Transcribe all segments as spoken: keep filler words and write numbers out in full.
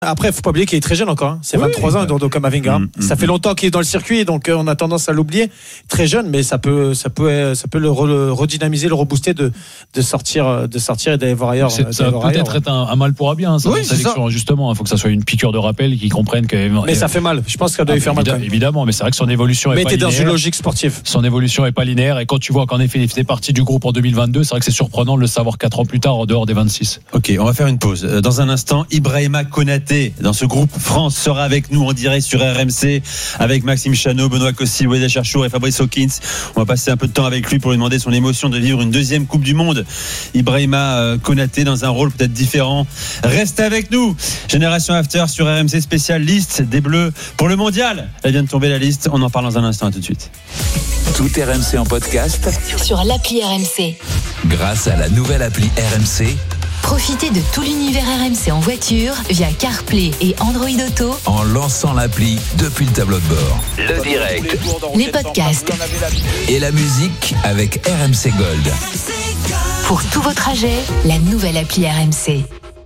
Après, il faut pas oublier qu'il est très jeune encore. Hein. C'est oui, vingt-trois ans, Eduardo Camavinga. Mmh, ça mmh. fait longtemps qu'il est dans le circuit, donc euh, on a tendance à l'oublier. Très jeune, mais ça peut, ça peut, ça peut le, re, le redynamiser, le rebooster de, de sortir, de sortir et d'aller voir ailleurs. C'est, ça va peut-être ailleurs, être un, un mal pour un bien, hein, ça, oui, sélection. Ça. Justement, il faut que ça soit une piqûre de rappel, qu'ils comprennent que. Mais ça fait mal. Je pense que ça doit lui faire mal. Évidemment, mais c'est vrai que son évolution est pas linéaire. Mais t'es dans une logique sportive. Son évolution est pas linéaire, et quand tu vois qu'en effet il fait partie du groupe en deux mille vingt-deux, c'est vrai que c'est surprenant de le savoir quatre ans plus tard en dehors des vingt-six. Ok, on va faire une pause. Dans un instant, Ibrahima Konaté dans ce groupe France sera avec nous en direct sur R M C avec Maxime Chanot, Benoît Costil, Walid Acharchour et Fabrice Hawkins. On va passer un peu de temps avec lui pour lui demander son émotion de vivre une deuxième Coupe du Monde. Ibrahima Konaté dans un rôle peut-être différent. Reste avec nous. Génération After sur R M C spécial liste des Bleus pour le Mondial. Elle vient de tomber la liste. On en parle dans un instant. À tout de suite. Tout R M C en podcast sur l'appli R M C. Grâce à la nouvelle appli R M C. Profitez de tout l'univers R M C en voiture via CarPlay et Android Auto en lançant l'appli depuis le tableau de bord. Le direct, les podcasts et la musique avec R M C Gold. Pour tous vos trajets, la nouvelle appli R M C.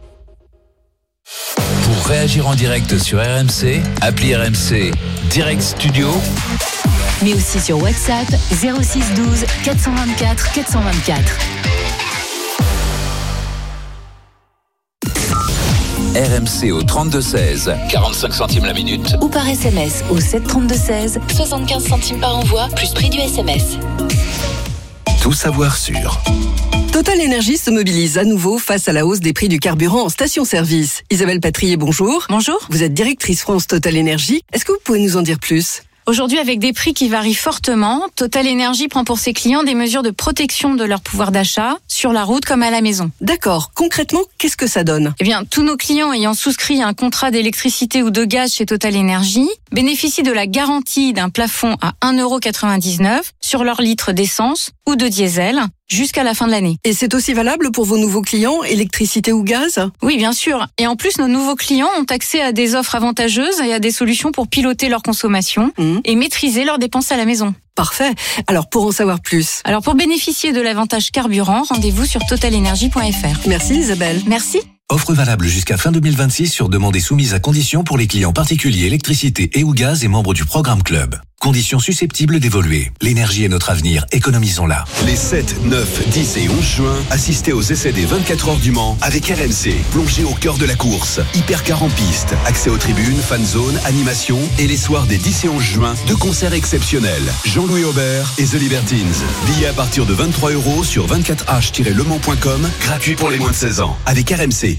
Pour réagir en direct sur R M C, appli R M C Direct Studio. Mais aussi sur WhatsApp zéro six douze quatre cent vingt-quatre quatre cent vingt-quatre. R M C au trente-deux seize, quarante-cinq centimes la minute. Ou par S M S au sept trente-deux seize, soixante-quinze centimes par envoi, plus prix du S M S. Tout savoir sur Total Énergie se mobilise à nouveau face à la hausse des prix du carburant en station-service. Isabelle Patrier, bonjour. Bonjour. Vous êtes directrice France Total Énergie. Est-ce que vous pouvez nous en dire plus ? Aujourd'hui, avec des prix qui varient fortement, Total Énergie prend pour ses clients des mesures de protection de leur pouvoir d'achat, sur la route comme à la maison. D'accord. Concrètement, qu'est-ce que ça donne ? Eh bien, tous nos clients ayant souscrit un contrat d'électricité ou de gaz chez Total Énergie bénéficient de la garantie d'un plafond à un euro quatre-vingt-dix-neuf sur leur litre d'essence ou de diesel jusqu'à la fin de l'année. Et c'est aussi valable pour vos nouveaux clients, électricité ou gaz ? Oui, bien sûr. Et en plus, nos nouveaux clients ont accès à des offres avantageuses et à des solutions pour piloter leur consommation mmh. et maîtriser leurs dépenses à la maison. Parfait. Alors, pour en savoir plus. Alors, pour bénéficier de l'avantage carburant, rendez-vous sur total énergie point f r. Merci Isabelle. Merci. Offre valable jusqu'à fin deux mille vingt-six sur demande et soumise à conditions pour les clients particuliers électricité et ou gaz et membres du programme Club. Conditions susceptibles d'évoluer. L'énergie est notre avenir, économisons-la. Les sept, neuf, dix et onze juin, assistez aux essais des vingt-quatre heures du Mans avec R M C. Plongez au cœur de la course. Hypercar en piste, accès aux tribunes, fan zone, animation et les soirs des dix et onze juin, deux concerts exceptionnels. Jean-Louis Aubert et The Libertines. Billets à partir de vingt-trois euros sur vingt-quatre h tiret le mans point com, gratuit pour les moins de seize ans. Avec R M C.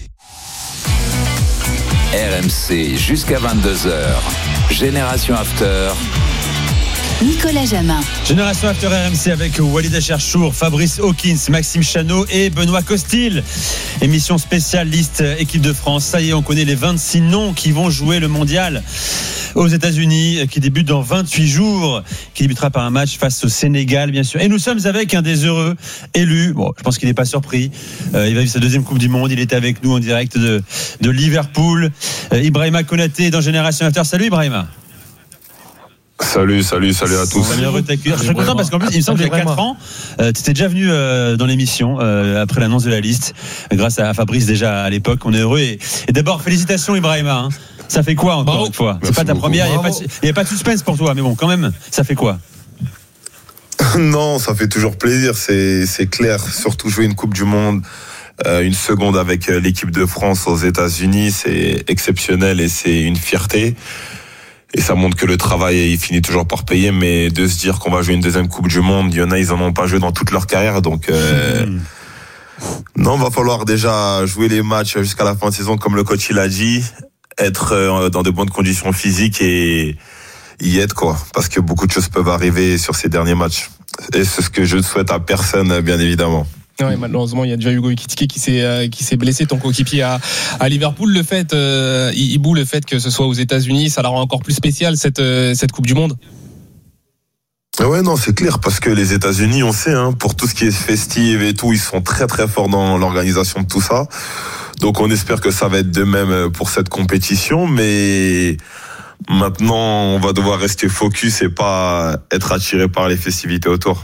R M C jusqu'à vingt-deux heures. Génération After. Nicolas Jamin. Génération After R M C avec Walid Acharchour, Fabrice Hawkins, Maxime Chanot et Benoît Costil. Émission spéciale liste équipe de France. Ça y est, on connaît les vingt-six noms qui vont jouer le mondial aux États-Unis, qui débute dans vingt-huit jours, qui débutera par un match face au Sénégal, bien sûr. Et nous sommes avec un des heureux élus. Bon, je pense qu'il n'est pas surpris. Euh, il va vivre sa deuxième Coupe du Monde. Il était avec nous en direct de, de Liverpool. Euh, Ibrahima Konaté dans Génération After. Salut Ibrahima. Salut, salut, salut à tous. Salut, heureux de t'accueillir. Je suis content parce qu'en plus, il me semble qu'il y a quatre ans, euh, tu étais déjà venu euh, dans l'émission euh, après l'annonce de la liste, grâce à Fabrice déjà à l'époque. On est heureux. Et, et d'abord, félicitations Ibrahima. Hein. Ça fait quoi encore Bravo. Une fois C'est Merci pas ta beaucoup. Première, il n'y a, a pas de suspense pour toi, mais bon, quand même, ça fait quoi Non, ça fait toujours plaisir, c'est, c'est clair. Surtout jouer une Coupe du Monde. Euh, une seconde avec l'équipe de France aux États-Unis, c'est exceptionnel et c'est une fierté. Et ça montre que le travail, il finit toujours par payer, mais de se dire qu'on va jouer une deuxième Coupe du Monde, il y en a, ils en ont pas joué dans toute leur carrière, donc euh, mmh. non, va falloir déjà jouer les matchs jusqu'à la fin de saison, comme le coach il a dit, être dans de bonnes conditions physiques et y être, quoi, parce que beaucoup de choses peuvent arriver sur ces derniers matchs. Et c'est ce que je souhaite à personne, bien évidemment. Ouais, malheureusement, il y a déjà Hugo Ekitike qui s'est euh, qui s'est blessé, ton coéquipier à à Liverpool. Le fait, euh, Ibou, le fait que ce soit aux États-Unis, ça la rend encore plus spéciale cette euh, cette Coupe du Monde. Ouais, non, c'est clair, parce que les États-Unis, on sait, hein, pour tout ce qui est festive et tout, ils sont très très forts dans l'organisation de tout ça. Donc, on espère que ça va être de même pour cette compétition, mais maintenant, on va devoir rester focus et pas être attiré par les festivités autour.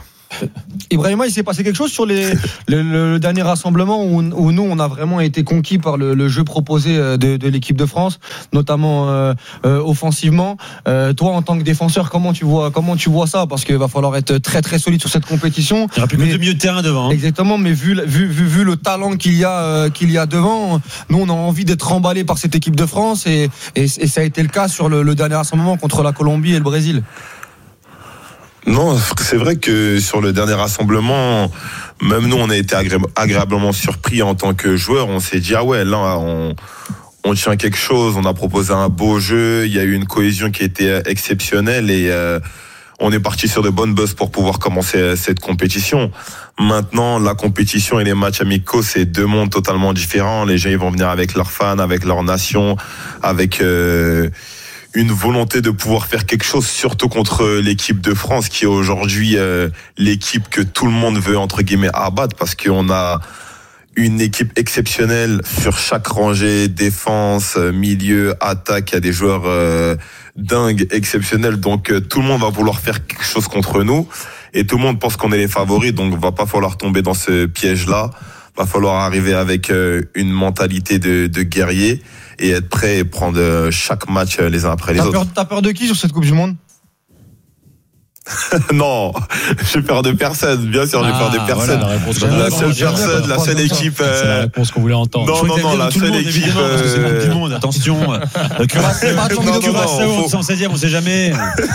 Ibrahima, il s'est passé quelque chose sur les, le, le, le dernier rassemblement où, où nous, on a vraiment été conquis par le, le jeu proposé de, de l'équipe de France, notamment euh, euh, offensivement. Euh, toi, en tant que défenseur, comment tu vois, comment tu vois ça? Parce qu'il va falloir être très très solide sur cette compétition. Il n'y aura plus que deux milieux de terrain devant. Hein. Exactement, mais vu, vu, vu, vu le talent qu'il y a, euh, qu'il y a devant, nous, on a envie d'être emballés par cette équipe de France et, et, et ça a été le cas sur le, le dernier rassemblement contre la Colombie et le Brésil. Non, c'est vrai que sur le dernier rassemblement, même nous, on a été agré- agréablement surpris en tant que joueurs. On s'est dit, ah ouais, là, on, on tient quelque chose. On a proposé un beau jeu. Il y a eu une cohésion qui était exceptionnelle et euh, on est parti sur de bonnes bases pour pouvoir commencer cette compétition. Maintenant, la compétition et les matchs amicaux, c'est deux mondes totalement différents. Les gens, ils vont venir avec leurs fans, avec leur nation, avec... Euh, une volonté de pouvoir faire quelque chose, surtout contre l'équipe de France, qui est aujourd'hui euh, l'équipe que tout le monde veut, entre guillemets, abattre, parce qu'on a une équipe exceptionnelle sur chaque rangée, défense, milieu, attaque. Il y a des joueurs euh, dingues, exceptionnels, donc euh, tout le monde va vouloir faire quelque chose contre nous, et tout le monde pense qu'on est les favoris, donc va pas falloir tomber dans ce piège-là. Va falloir arriver avec euh, une mentalité de, de guerrier et être prêt et prendre chaque match les uns après les t'as autres. Peur, t'as peur de qui sur cette Coupe du Monde? Non, j'ai peur de personne. Bien sûr, j'ai ah, peur de personne. Voilà, la, la seule personne, la seule équipe. Euh... C'est la réponse qu'on voulait entendre. Non, non, non, la seule équipe. Euh... Parce que c'est la Coupe du Monde, attention. Curaçao, on cent seizième, on sait jamais.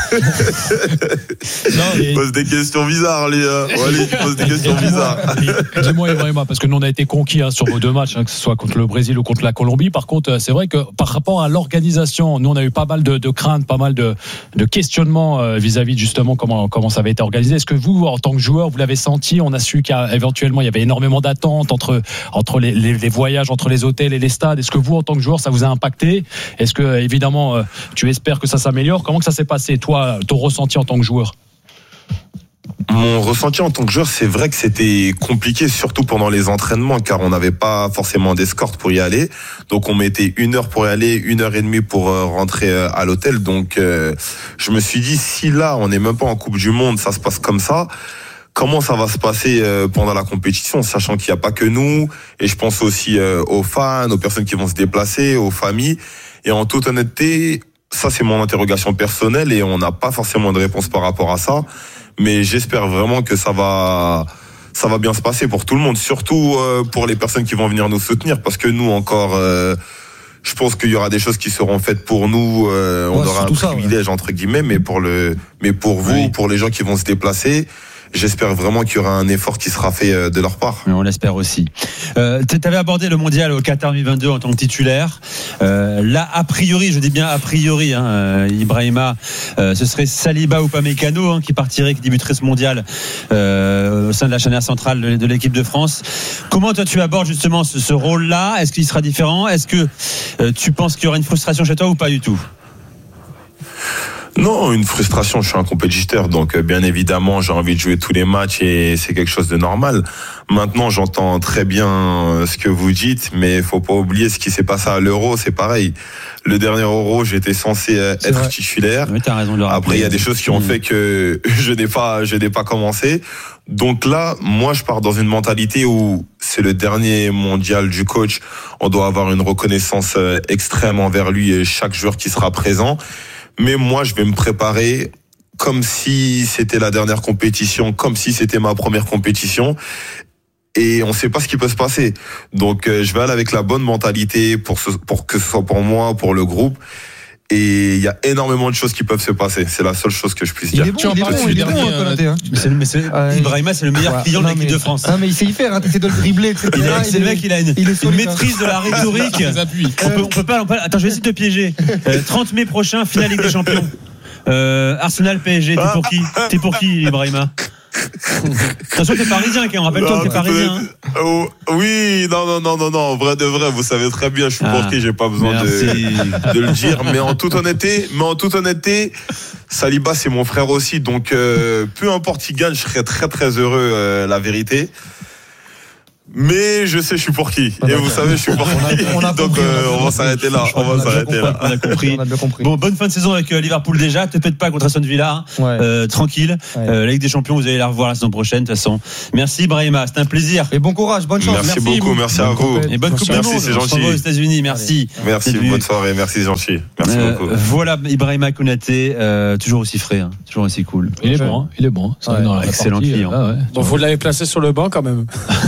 Non, il pose des questions bizarres, lui. Ouais, il pose des questions bizarres. Dis-moi, Ibrahima, parce que nous, on a été conquis hein, sur vos deux matchs, hein, que ce soit contre le Brésil ou contre la Colombie. Par contre, c'est vrai que par rapport à l'organisation, nous, on a eu pas mal de, de craintes, pas mal de, de questionnements euh, vis-à-vis de justement comment, comment ça avait été organisé. Est-ce que vous, en tant que joueur, vous l'avez senti? On a su qu'éventuellement, il y avait énormément d'attentes entre, entre les, les, les voyages, entre les hôtels et les stades. Est-ce que vous, en tant que joueur, ça vous a impacté? Est-ce que, évidemment, tu espères que ça s'améliore? Comment que ça s'est passé, toi, ton ressenti en tant que joueur? Mon ressenti en tant que joueur, c'est vrai que c'était compliqué, surtout pendant les entraînements, car on n'avait pas forcément d'escorte pour y aller. Donc on mettait une heure pour y aller, une heure et demie pour rentrer à l'hôtel. Donc euh, je me suis dit, si là, on n'est même pas en Coupe du Monde, ça se passe comme ça, comment ça va se passer pendant la compétition, sachant qu'il n'y a pas que nous, et je pense aussi aux fans, aux personnes qui vont se déplacer, aux familles. Et en toute honnêteté, ça c'est mon interrogation personnelle et on n'a pas forcément de réponse par rapport à ça. Mais j'espère vraiment que ça va, ça va bien se passer pour tout le monde, surtout euh, pour les personnes qui vont venir nous soutenir, parce que nous encore, euh, je pense qu'il y aura des choses qui seront faites pour nous. Euh, on ouais, aura un privilège ça, ouais. entre guillemets, mais pour le, mais pour vous, oui. pour les gens qui vont se déplacer. J'espère vraiment qu'il y aura un effort qui sera fait de leur part. On l'espère aussi. Euh, tu avais abordé le mondial au Qatar deux mille vingt-deux en tant que titulaire. Euh, là, a priori, je dis bien a priori, hein, euh, Ibrahima, euh, ce serait Saliba ou Upamecano hein, qui partirait, qui débuterait ce mondial euh, au sein de la charnière centrale de, de l'équipe de France. Comment toi tu abordes justement ce, ce rôle-là? Est-ce qu'il sera différent? Est-ce que euh, tu penses qu'il y aura une frustration chez toi ou pas du tout? Non, une frustration, je suis un compétiteur, donc bien évidemment j'ai envie de jouer tous les matchs et c'est quelque chose de normal. Maintenant j'entends très bien ce que vous dites, mais faut pas oublier ce qui s'est passé à l'Euro, c'est pareil. Le dernier Euro, j'étais censé c'est être vrai. titulaire. Oui, t'as raison de le rappeler. Après il y a des choses qui ont mmh. fait que je n'ai pas, je n'ai pas commencé. Donc là, moi je pars dans une mentalité où c'est le dernier mondial du coach, on doit avoir une reconnaissance extrême envers lui et chaque joueur qui sera présent. Mais moi, je vais me préparer comme si c'était la dernière compétition, comme si c'était ma première compétition. Et on ne sait pas ce qui peut se passer. Donc, euh, je vais aller avec la bonne mentalité pour, ce, pour que ce soit pour moi, pour le groupe. Et il y a énormément de choses qui peuvent se passer. C'est la seule chose que je puisse dire. Il est bon, il est bon, il est bon, Konaté, hein. Mais c'est, mais c'est, euh, Ibrahima, c'est le meilleur ouais, client de l'équipe mais, de France. Non, mais il sait y faire, hein, t'essaies de le dribbler, et cetera. Il a, c'est il le mec, il a une, il une maîtrise hein. de la rhétorique. on, peut, on peut pas, on peut, attends, je vais essayer de te piéger. Euh, trente mai prochain, finale Ligue des Champions. Euh, Arsenal P S G, t'es pour qui? T'es pour qui, Ibrahima? Attention, t'es parisien, on rappelle-toi que t'es parisien. Hein. Oh, oui, non, non, non, non, non, vrai de vrai, vous savez très bien, je suis ah, pour qui, j'ai pas besoin de, de le dire, mais en toute honnêteté, mais en toute honnêteté, Saliba c'est mon frère aussi, donc euh, peu importe qui gagne, je serais très très heureux, euh, la vérité. Mais je sais, je suis pour qui. Et vous savez, je suis pour qui. On a Donc, compris, euh, on a on va s'arrêter là. On va s'arrêter là. On a compris. On a bien compris. Bon, bonne fin de saison avec euh, Liverpool déjà. Te pète pas contre Aston Villa. Hein. Ouais. Euh, tranquille. Ouais. Euh, la Ligue des Champions, vous allez la revoir la saison prochaine. De toute façon. Merci Brahima. C'était un plaisir. Et bon courage, bonne chance. Merci, merci beaucoup, merci à vous. Et bonne Coupe du Merci, Monde. c'est On se gentil. revoit aux États-Unis. Merci. Merci, Salut. bonne soirée. Merci, gentil. Merci Euh, beaucoup. Voilà Ibrahima Konaté, euh, toujours aussi frais, hein, toujours aussi cool. Il est bon, hein, il est bon. Ça Ouais, dans la excellent partie, client. euh, ah ouais. Bon, vous l'avez placé sur le banc quand même.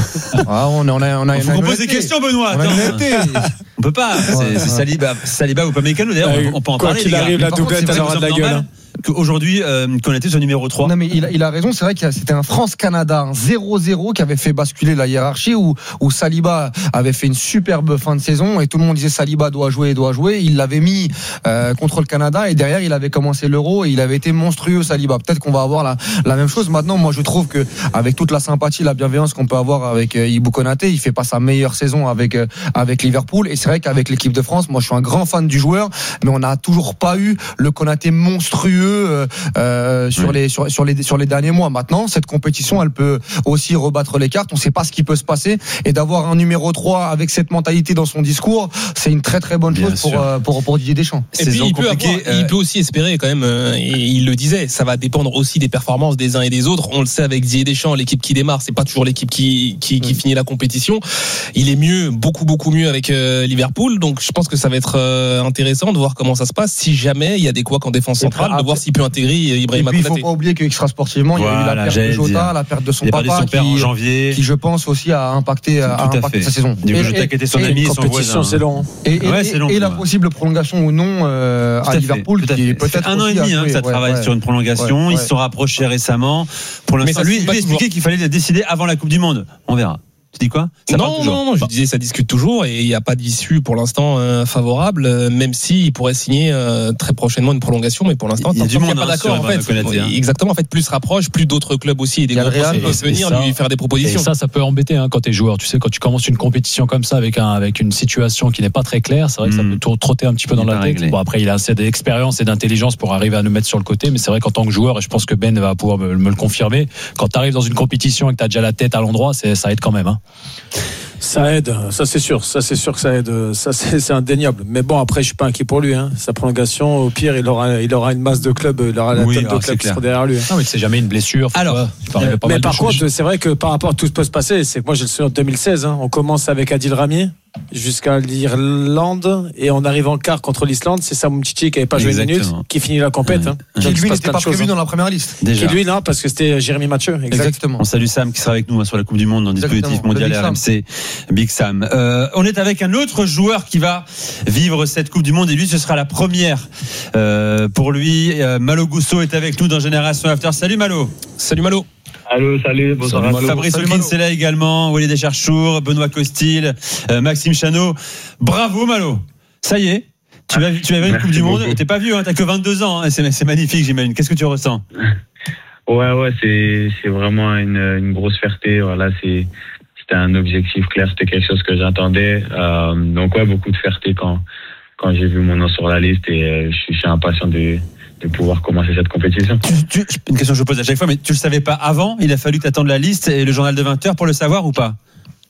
Ah, on a, on a, on a, Faut on a qu'on une pose des honnêteté. questions, Benoît. On a une Attends. honnêteté. On peut pas. C'est, Ouais, c'est ouais. Saliba, Saliba ou pas Mécano. D'ailleurs, Bah, on, on peut en Quoi parler. qu'il les gars. arrive, Mais la par contre, doublette, c'est elle vrai aura que de la c'est gueule. normal qu'aujourd'hui, euh, Konaté soit numéro trois. Non mais il a, il a raison, c'est vrai que c'était un France-Canada un zéro zéro qui avait fait basculer la hiérarchie où, où Saliba avait fait une superbe fin de saison et tout le monde disait Saliba doit jouer, doit jouer. Il l'avait mis euh, contre le Canada et derrière il avait commencé l'Euro et il avait été monstrueux Saliba. Peut-être qu'on va avoir la, la même chose maintenant. Moi je trouve que avec toute la sympathie, la bienveillance qu'on peut avoir avec euh, Ibou Konaté, il fait pas sa meilleure saison avec euh, avec Liverpool et c'est vrai qu'avec l'équipe de France, moi je suis un grand fan du joueur, mais on n'a toujours pas eu le Konaté monstrueux euh, euh, sur Oui. les sur, sur les sur les derniers mois. Maintenant, cette compétition, elle peut aussi rebattre les cartes. On ne sait pas ce qui peut se passer et d'avoir un numéro trois avec cette mentalité dans son discours, c'est une très très bonne Bien chose pour, sûr. euh, pour pour Didier Deschamps. Et puis, Saison il peut, compliquée, avoir- euh, il peut aussi espérer quand même, euh, et il le disait, ça va dépendre aussi des performances des uns et des autres. On le sait avec Didier Deschamps, l'équipe qui démarre, c'est pas toujours l'équipe qui, qui, qui finit la compétition. Il est mieux, beaucoup beaucoup mieux avec euh, Liverpool, donc je pense que ça va être euh, intéressant de voir comment ça se passe. Si jamais il y a des couacs en défense Et puis, centrale, de voir après- s'il peut intégrer Et Ibrahima puis il faut Konaté. pas oublier qu'extra sportivement, il y a eu Voilà, la perte j'allais de Jota, dire. la perte de son Il a perdu papa son père en qui, janvier. qui je pense aussi a impacté, a Tout à impacté fait. sa saison. Du coup, Jota qui était son ami et son Compétition, voisin. c'est long. Et, et, Ouais, et- c'est long, et la ouais. possible prolongation ou non euh, Tout à à fait, Liverpool, tout à qui fait. est peut-être Ça fait un an et aussi à demi hein, que jouer. ça Ouais, travaille ouais. sur une prolongation. Ouais, Ils ouais. se sont rapprochés récemment. Pour Mais l'instant, ça lui, se lui passe expliquait qu'il fallait le décider avant la Coupe du Monde. On verra. Tu dis quoi? Ça parle Non, toujours. non, non, je disais ça discute toujours et il n'y a pas d'issue pour l'instant euh, favorable, euh, même si il pourrait signer euh, très prochainement une prolongation, mais pour l'instant, Il y a tant du qu'il n'y monde, a pas hein, d'accord sur en fait. Konaté, hein. Exactement, en fait, plus se rapproche, plus d'autres clubs aussi et des Il y a gros le Real, profils peuvent et venir ça- lui faire des Et propositions. ça, ça peut embêter hein, quand t'es joueur. Tu sais, quand tu commences une compétition comme ça avec un avec une situation qui n'est pas très claire, c'est vrai que ça Mm. peut tro- trotter un petit peu Il dans est la pas tête. réglé. Bon, après, il a assez d'expérience et d'intelligence pour arriver à nous mettre sur le côté, mais c'est vrai qu'en tant que joueur, et je pense que Ben va pouvoir me, me le confirmer, quand tu arrives dans une compétition et que t'as déjà la tête à l'endroit, c'est, ça aide quand même. Hein. Ça aide, ça c'est sûr, ça c'est sûr que ça aide, ça c'est, c'est indéniable. Mais bon, après je suis pas inquiet pour lui. Hein. Sa prolongation, au pire, il aura, il aura une masse de clubs, il aura la Oui, tonne alors, de c'est clubs qui clair. seront derrière lui. Hein. Non, mais c'est jamais une blessure. faut Alors, pas- il peut arriver pas Mais mal de par choses. contre, c'est vrai que par rapport à tout ce qui peut se passer, c'est que moi j'ai le souvenir de deux mille seize. Hein. On commence avec Adil Rami jusqu'à l'Irlande et on arrive en quart contre l'Islande. C'est Sam Umtiti qui avait pas joué une minute, Exactement. qui finit la compète. Ouais. Hein. Qui Donc, il se lui passe n'était plein pas de choses, prévu hein. dans la première liste. Déjà. Qui lui non, parce que c'était Jérémy Mathieu. Exact. Exactement. On salue Sam qui sera avec nous hein, sur la Coupe du Monde dans le dispositif Exactement. mondial Le Big R M C. Big Sam. Euh, on est avec un autre joueur qui va vivre cette Coupe du Monde et lui ce sera la première euh, pour lui. Euh, Malo Gousso est avec nous dans Génération After. Salut Malo. Salut Malo. Allô, salut, bonsoir à tous. Fabrice Salut, Hawkins Malo. est là également, Walid Acharchour, Benoît Costil, euh, Maxime Chanot. Bravo Malo. Ça y est. Tu vas, tu vas voir une Merci Coupe du Monde. beaucoup. T'es pas vieux, hein, t'as que vingt-deux ans. Hein, c'est, c'est magnifique, j'imagine. Qu'est-ce que tu ressens? Ouais, ouais, c'est, c'est vraiment une, une grosse fierté. Voilà, c'est, c'était un objectif clair, c'était quelque chose que j'attendais. Euh, donc ouais, beaucoup de fierté quand, quand j'ai vu mon nom sur la liste et euh, je, suis, je suis impatient de, de pouvoir commencer cette compétition. Tu, tu, une question que je pose à chaque fois, mais tu le savais pas avant? Il a fallu que tu attendes la liste et le journal de vingt heures pour le savoir ou pas?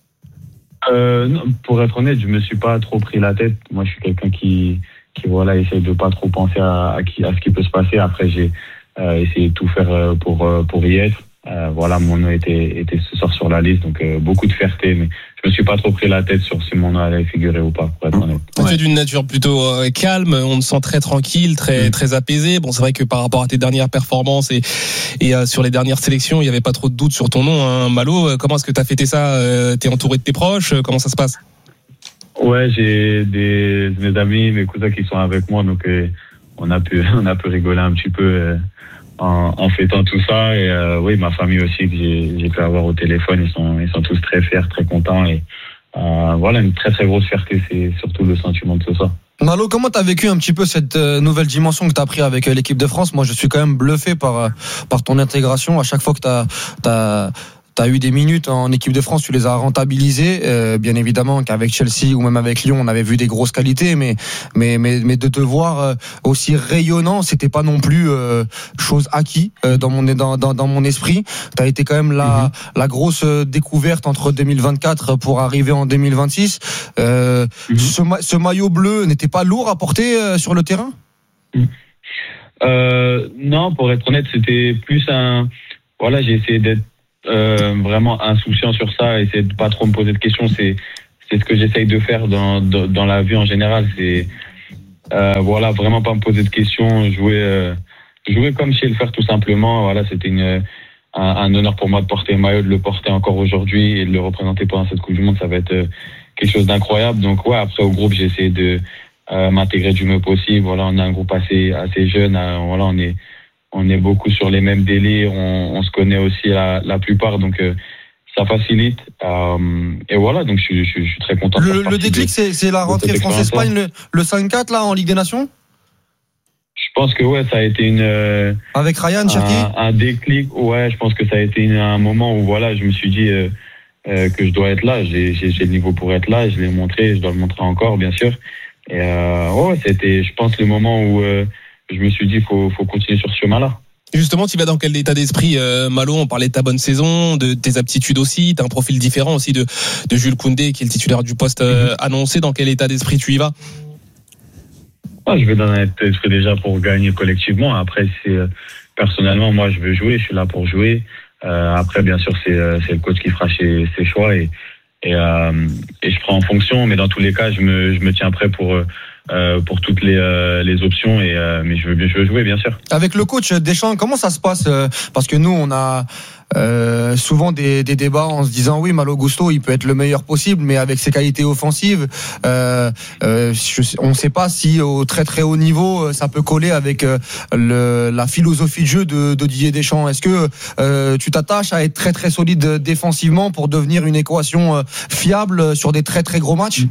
Euh, non, pour être honnête, je me suis pas trop pris la tête. Moi, je suis quelqu'un qui, qui voilà, essaye de pas trop penser à, à, qui, à ce qui peut se passer. Après, j'ai euh, essayé de tout faire euh, pour euh, pour y être. Euh, voilà, mon nom était était ce soir sur la liste, donc euh, beaucoup de fierté. Mais je me suis pas trop pris la tête sur si mon nom allait figurer ou pas, pour être honnête. Tu es d'une nature plutôt euh, calme, on te sent très tranquille, très très apaisé. Bon, c'est vrai que par rapport à tes dernières performances et et euh, sur les dernières sélections, il y avait pas trop de doute sur ton nom, hein, Malo. Euh, Comment est-ce que tu as fêté ça euh, T'es entouré de tes proches euh, Comment ça se passe? Ouais, j'ai des mes amis, mes cousins qui sont avec moi, donc euh, on a pu on a pu rigoler un petit peu euh, en, en fêtant tout ça. Et euh, oui, ma famille aussi que j'ai j'ai pu avoir au téléphone, ils sont ils sont tous très fiers, très contents et euh, voilà, une très très grosse fierté. C'est surtout le sentiment de tout ça. Malo, comment t'as vécu un petit peu cette euh, nouvelle dimension que t'as pris avec euh, l'équipe de France? Moi, je suis quand même bluffé par euh, par ton intégration. À chaque fois que t'as t'as tu as eu des minutes en équipe de France, tu les as rentabilisées. Euh, bien évidemment qu'avec Chelsea ou même avec Lyon, on avait vu des grosses qualités, mais mais mais, mais de te voir euh, aussi rayonnant, c'était pas non plus euh, chose acquis euh, dans mon dans, dans dans mon esprit. Tu as été quand même la mm-hmm. la grosse découverte entre deux mille vingt-quatre pour arriver en deux mille vingt-six. Euh, mm-hmm. ce, ma- ce maillot bleu n'était pas lourd à porter euh, sur le terrain? Mm-hmm. Euh, non, pour être honnête, c'était plus un. Voilà, j'ai essayé d'être euh, vraiment insouciant sur ça, essayer de pas trop me poser de questions. C'est c'est ce que j'essaye de faire dans dans, dans la vie en général. C'est euh, voilà, vraiment pas me poser de questions, jouer euh, jouer comme je sais le faire tout simplement. Voilà, c'était une un, un honneur pour moi de porter le maillot, de le porter encore aujourd'hui et de le représenter pendant cette Coupe du Monde. Ça va être euh, quelque chose d'incroyable. Donc ouais, après au groupe, j'ai essayé de Euh, m'intégrer du mieux possible. Voilà, on a un groupe assez assez jeune. Euh, voilà, on est on est beaucoup sur les mêmes délires. On, on se connaît aussi la la plupart, donc euh, ça facilite. Euh, et voilà, donc je suis je, je suis très content. Le, le déclic, de, c'est c'est la rentrée France-Espagne, le, le cinq quatre là en Ligue des Nations. Je pense que ouais, ça a été une euh, avec Ryan Cherki un, un déclic. Ouais, je pense que ça a été une, un moment où voilà, je me suis dit euh, euh, que je dois être là. J'ai j'ai, j'ai le niveau pour être là. Je l'ai montré, je dois le montrer encore, bien sûr. Et euh, ouais, c'était, je pense, le moment où euh, je me suis dit, faut, faut continuer sur ce chemin-là. Justement, tu vas dans quel état d'esprit, euh, Malo? On parlait de ta bonne saison, de tes aptitudes aussi. T'as un profil différent aussi de, de Jules Koundé, qui est le titulaire du poste euh, annoncé. Dans quel état d'esprit tu y vas? Ah, je vais dans un état d'esprit déjà pour gagner collectivement. Après, c'est personnellement, moi, je veux jouer. Je suis là pour jouer. Euh, après, bien sûr, c'est, c'est le coach qui fera ses, ses choix et Et, euh, et je ferai en fonction, mais dans tous les cas, je me, je me tiens prêt pour, euh, pour toutes les, euh, les options. Et, euh, mais je veux, je veux jouer, bien sûr. Avec le coach Deschamps, comment ça se passe? Parce que nous, on a euh, souvent des, des débats en se disant oui, Malo Gusto, il peut être le meilleur possible, mais avec ses qualités offensives, euh, euh, je, on ne sait pas si au très très haut niveau, ça peut coller avec le, la philosophie de jeu de, de Didier Deschamps. Est-ce que euh, tu t'attaches à être très très solide défensivement pour devenir une équation fiable sur des très très gros matchs?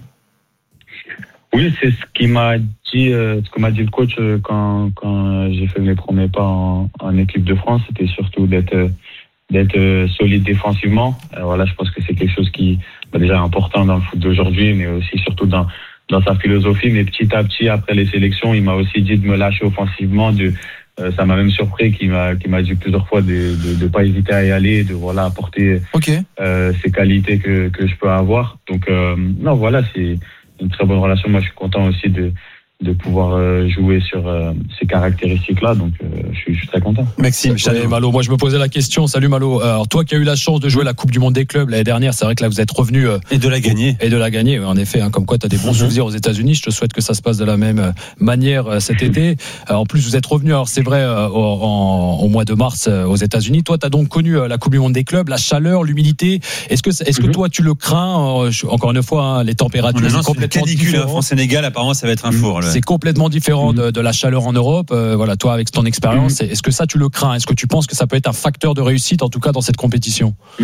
Oui, c'est ce qui m'a dit, euh, ce que m'a dit le coach euh, quand quand j'ai fait mes premiers pas en, en équipe de France, c'était surtout d'être euh, d'être euh, solide défensivement. Euh, voilà, je pense que c'est quelque chose qui bah, déjà important dans le foot d'aujourd'hui, mais aussi surtout dans dans sa philosophie. Mais petit à petit, après les sélections, il m'a aussi dit de me lâcher offensivement. De euh, ça m'a même surpris qu'il m'a qu'il m'a dit plusieurs fois de de, de pas hésiter à y aller, de voilà apporter okay. euh, ces qualités que que je peux avoir. Donc euh, non, voilà, c'est une très bonne relation. Moi, je suis content aussi de de pouvoir euh, jouer sur euh, ces caractéristiques-là. Donc, euh, je, suis, je suis très content. Maxime, salut Malo. Moi, je me posais la question. Salut Malo. Alors, toi qui as eu la chance de jouer la Coupe du Monde des clubs l'année dernière, c'est vrai que là, vous êtes revenu euh, et de la gagner. Et de la gagner. En effet, hein, comme quoi, tu as des bons mm-hmm. souvenirs aux États-Unis. Je te souhaite que ça se passe de la même manière euh, cet été. Euh, en plus, vous êtes revenu. Alors, c'est vrai euh, au, en, au mois de mars euh, aux États-Unis. Toi, tu as donc connu euh, la Coupe du Monde des clubs, la chaleur, l'humidité. Est-ce que, est-ce mm-hmm. que toi, tu le crains euh, je, Encore une fois, hein, les températures sont complètement différentes. France-Sénégal, apparemment, ça va être un four. C'est complètement différent. De, de la chaleur en Europe, euh, voilà, toi avec ton expérience, mmh. est-ce que ça tu le crains? Est-ce que tu penses que ça peut être un facteur de réussite, en tout cas dans cette compétition? mmh.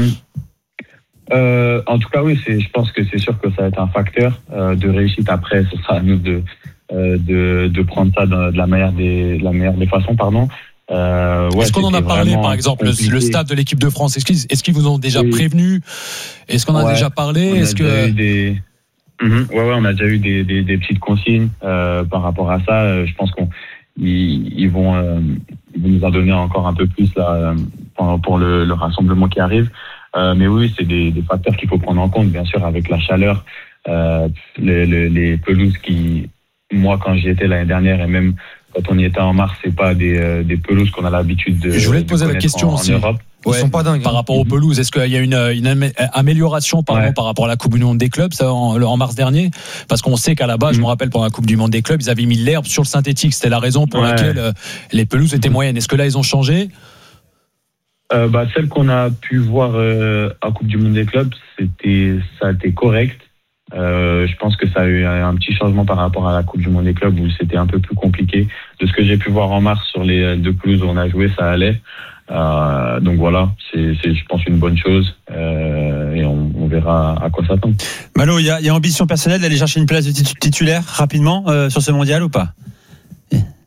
euh, En tout cas, oui, c'est, je pense que c'est sûr que ça va être un facteur euh, de réussite. Après, ce sera à nous de euh, de, de prendre ça de, de la meilleure des de la meilleure des façons, pardon. Euh, ouais, est-ce qu'on en a parlé, par exemple, le, le staff de l'équipe de France? Est-ce qu'ils, est-ce qu'ils vous ont déjà oui. prévenu? Est-ce qu'on en a ouais, déjà parlé? On Est-ce a que des... Mmh. Ouais, ouais, on a déjà eu des, des, des petites consignes euh, par rapport à ça. Euh, je pense qu'on ils, ils vont euh, ils vont nous en donner encore un peu plus là pour, pour le, le rassemblement qui arrive. Euh, mais oui, c'est des, des facteurs qu'il faut prendre en compte, bien sûr, avec la chaleur, euh, les, les, les pelouses qui, moi, quand j'y étais l'année dernière et même quand on y était en mars, c'est pas des, euh, des pelouses qu'on a l'habitude de. Je voulais te poser la question en, aussi. En Europe. Ouais, ils sont pas dingues. Par hein. rapport aux pelouses, est-ce qu'il y a une, une amélioration pardon, ouais. par rapport à la Coupe du Monde des clubs ça, en, en mars dernier? Parce qu'on sait qu'à la base, mmh. je me rappelle pendant la Coupe du Monde des clubs, ils avaient mis l'herbe sur le synthétique. C'était la raison pour ouais. laquelle euh, les pelouses étaient moyennes. Est-ce que là, ils ont changé? euh, bah, Celle qu'on a pu voir euh, à Coupe du Monde des clubs, c'était, ça a été correct. Euh, je pense que ça a eu un, un petit changement par rapport à la Coupe du Monde des clubs où c'était un peu plus compliqué. De ce que j'ai pu voir en mars sur les deux pelouses où on a joué, ça allait. Euh, donc voilà, c'est, c'est, je pense, une bonne chose euh, et on, on verra à quoi s'attendre. Malo, il y a, y a ambition personnelle d'aller chercher une place de titulaire rapidement euh, sur ce mondial ou pas?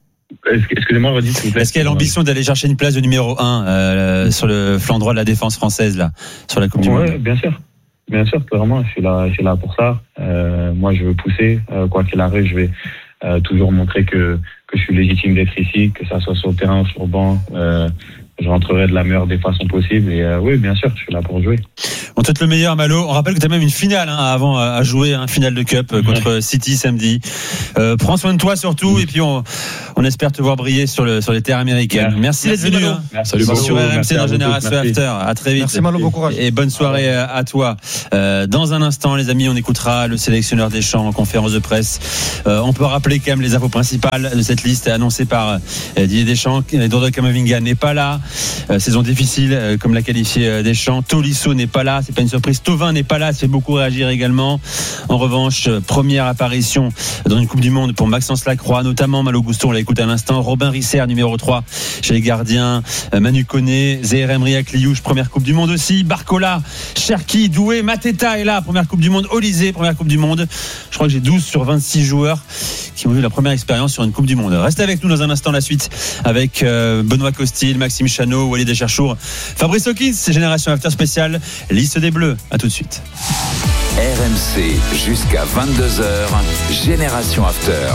Excusez-moi, redis s'il vous plaît. Est-ce qu'il y a l'ambition d'aller chercher une place de numéro un euh, sur le flanc droit de la défense française là, sur la Coupe du ouais, Monde? Bien sûr, bien sûr, clairement, je suis là, je suis là pour ça. Euh, moi, je veux pousser, euh, quoi qu'il arrive, je vais euh, toujours montrer que que je suis légitime d'être ici, que ça soit sur le terrain, sur le banc. Euh, je rentrerai de la meilleure des façons possibles. Et euh, oui, bien sûr, je suis là pour jouer. On te souhaite le meilleur, Malo. On rappelle que tu as même une finale hein, avant à jouer, un hein, finale de Cup ouais. contre City samedi. Euh, prends soin de toi surtout, et puis on, on espère te voir briller sur, le, sur les terres américaines. Merci, Merci d'être venu. Hein. Merci, Salut, Malo. sur R M C dans Génération Merci. After. À très vite. Merci, Malo, bon courage. Et bonne soirée à toi. Euh, dans un instant, les amis, on écoutera le sélectionneur Deschamps en conférence de presse. Euh, on peut rappeler quand même les infos principales de cette liste annoncée par euh, Didier Deschamps. Eduardo Camavinga n'est pas là. Euh, saison difficile, euh, comme l'a qualifié euh, Deschamps. Tolisso n'est pas là. C'est pas une surprise. Thauvin n'est pas là. Ça fait beaucoup réagir également. En revanche, euh, première apparition dans une Coupe du Monde pour Maxence Lacroix, notamment Malo Gusto, on l'a écouté à l'instant. Robin Risser, numéro trois chez les gardiens. Euh, Manu Koné, Zeher Emriak Liouche, première Coupe du Monde aussi. Barcola, Cherki, Doué, Mateta est là. Première Coupe du Monde. Olysée, première Coupe du Monde. Je crois que j'ai douze sur vingt-six joueurs qui ont eu la première expérience sur une Coupe du Monde. Restez avec nous dans un instant, la suite avec euh, Benoît Costil, Maxime Chanot, Walid Cherchour, Fabrice Hawkins, c'est Génération After spéciale, liste des Bleus. À tout de suite. R M C jusqu'à vingt-deux heures, Génération After.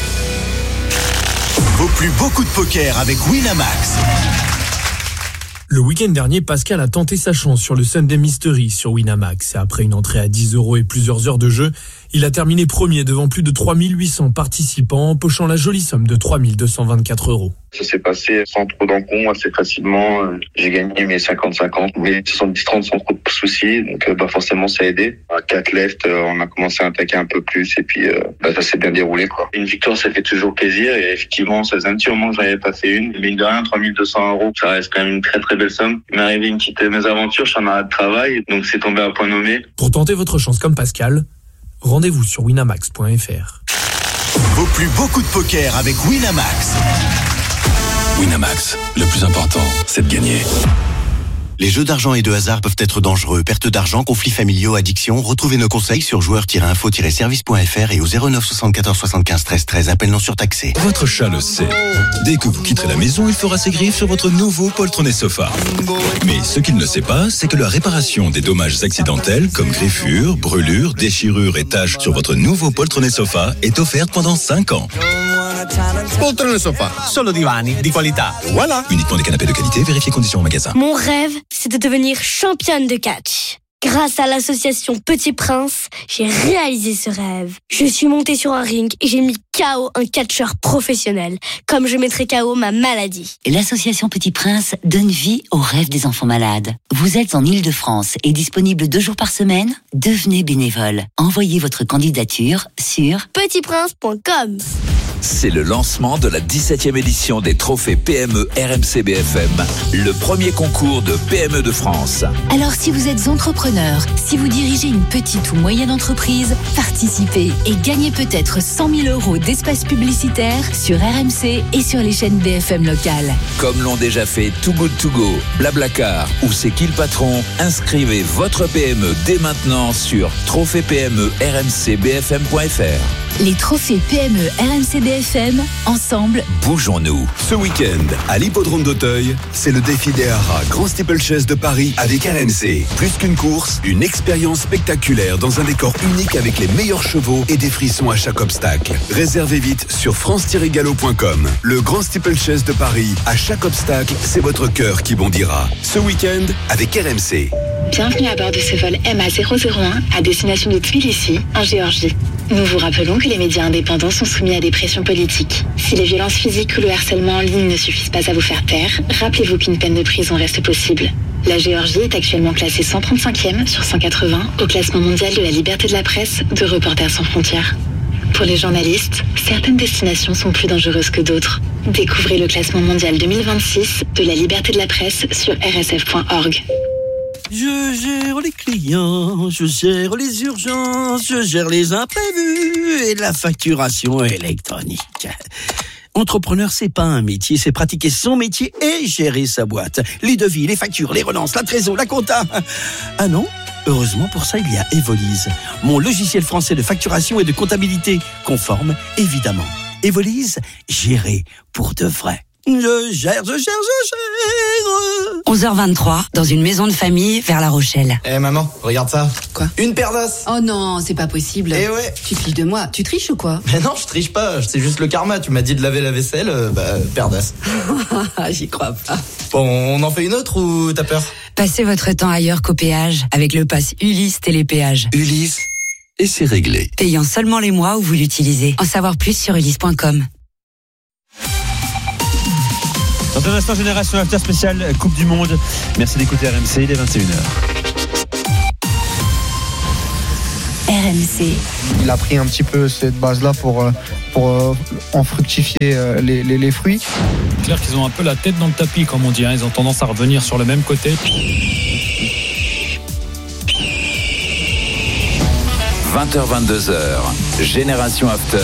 Vaut plus beaucoup de poker avec Winamax. Le week-end dernier, Pascal a tenté sa chance sur le Sunday Mystery sur Winamax. Après une entrée à dix euros et plusieurs heures de jeu, il a terminé premier devant plus de trois mille huit cents participants, empochant la jolie somme de trois mille deux cent vingt-quatre euros. Ça s'est passé sans trop d'encombre, assez facilement. J'ai gagné mes cinquante cinquante, mes soixante-dix trente sans trop de soucis. Donc bah forcément ça a aidé. À quatre left, on a commencé à attaquer un peu plus et puis bah, ça s'est bien déroulé quoi. Une victoire ça fait toujours plaisir et effectivement ça faisait un petit moment que j'en avais pas fait une. Mine de rien, trois mille deux cents euros, ça reste quand même une très très belle somme. Il m'est arrivé une petite mésaventure, je suis en arrêt de travail, donc c'est tombé à point nommé. Pour tenter votre chance comme Pascal, rendez-vous sur winamax point f r. Vaut plus beaucoup de poker avec Winamax. Winamax, le plus important, c'est de gagner. Les jeux d'argent et de hasard peuvent être dangereux. Perte d'argent, conflits familiaux, addiction. Retrouvez nos conseils sur joueurs tiret info tiret service point f r et au zéro neuf soixante-quatorze soixante-quinze treize treize. Appel non surtaxé. Votre chat le sait. Dès que vous quitterez la maison, il fera ses griffes sur votre nouveau poltronnet sofa. Mais ce qu'il ne sait pas, c'est que la réparation des dommages accidentels, comme griffures, brûlures, déchirures et taches sur votre nouveau poltronnet sofa est offerte pendant cinq ans. Poltrone sofa, solo divani di qualità. Voilà. Uniquement des canapés de qualité, vérifiez conditions au magasin. Mon rêve, c'est de devenir championne de catch. Grâce à l'association Petit Prince, j'ai réalisé ce rêve. Je suis montée sur un ring et j'ai mis K O un catcheur professionnel, comme je mettrai K O ma maladie. L'association Petit Prince donne vie aux rêves des enfants malades. Vous êtes en Île-de-France et disponible deux jours par semaine? Devenez bénévole. Envoyez votre candidature sur petit prince point com. C'est le lancement de la dix-septième édition des trophées P M E R M C B F M, le premier concours de P M E de France. Alors si vous êtes entrepreneur, si vous dirigez une petite ou moyenne entreprise, participez et gagnez peut-être cent mille euros d'espace publicitaire sur R M C et sur les chaînes B F M locales. Comme l'ont déjà fait Too Good To Go, Blablacar ou C'est qui le patron, inscrivez votre P M E dès maintenant sur trophée P M E R M C B F M point f r. Les trophées P M E R M C B F M, ensemble, bougeons-nous. Ce week-end, à l'hippodrome d'Auteuil, c'est le défi des haras Grand Steeplechase de Paris avec R M C. Plus qu'une course, une expérience spectaculaire dans un décor unique avec les meilleurs chevaux et des frissons à chaque obstacle. Réservez vite sur france tiret galop point com. Le Grand Steeplechase de Paris, à chaque obstacle, c'est votre cœur qui bondira. Ce week-end, avec R M C. Bienvenue à bord de ce vol M A zéro zéro un à destination de Tbilissi, en Géorgie. Nous vous rappelons que les médias indépendants sont soumis à des pressions politiques. Si les violences physiques ou le harcèlement en ligne ne suffisent pas à vous faire taire, rappelez-vous qu'une peine de prison reste possible. La Géorgie est actuellement classée cent trente-cinquième sur cent quatre-vingts au classement mondial de la liberté de la presse de Reporters sans frontières. Pour les journalistes, certaines destinations sont plus dangereuses que d'autres. Découvrez le classement mondial deux mille vingt-six de la liberté de la presse sur r s f point org. Je gère les clients, je gère les urgences, je gère les imprévus et la facturation électronique. Entrepreneur, c'est pas un métier, c'est pratiquer son métier et gérer sa boîte. Les devis, les factures, les relances, la trésor, la compta. Ah non ? Heureusement, pour ça, il y a Evolise, mon logiciel français de facturation et de comptabilité, conforme, évidemment. Evolise, gérer pour de vrai. Je gère, je gère, je gère. onze heures vingt-trois, dans une maison de famille vers La Rochelle. Eh hey maman, regarde ça. Quoi? Une paire d'os. Oh non, c'est pas possible. Eh ouais. Tu triches de moi. Tu triches ou quoi? Mais non, je triche pas, c'est juste le karma. Tu m'as dit de laver la vaisselle, euh, bah, paire d'os. J'y crois pas. Bon, on en fait une autre ou t'as peur? Passez votre temps ailleurs qu'au péage avec le pass Ulysse Télépéage. Ulysse, et c'est réglé. Payant seulement les mois où vous l'utilisez. En savoir plus sur ulysse point com. Dans un instant, Génération After spécial Coupe du Monde. Merci d'écouter R M C, il est vingt et une heures. R M C. Il a pris un petit peu cette base-là pour, pour en fructifier les, les, les fruits. C'est clair qu'ils ont un peu la tête dans le tapis, comme on dit. Hein. Ils ont tendance à revenir sur le même côté. vingt heures vingt-deux heures, Génération After.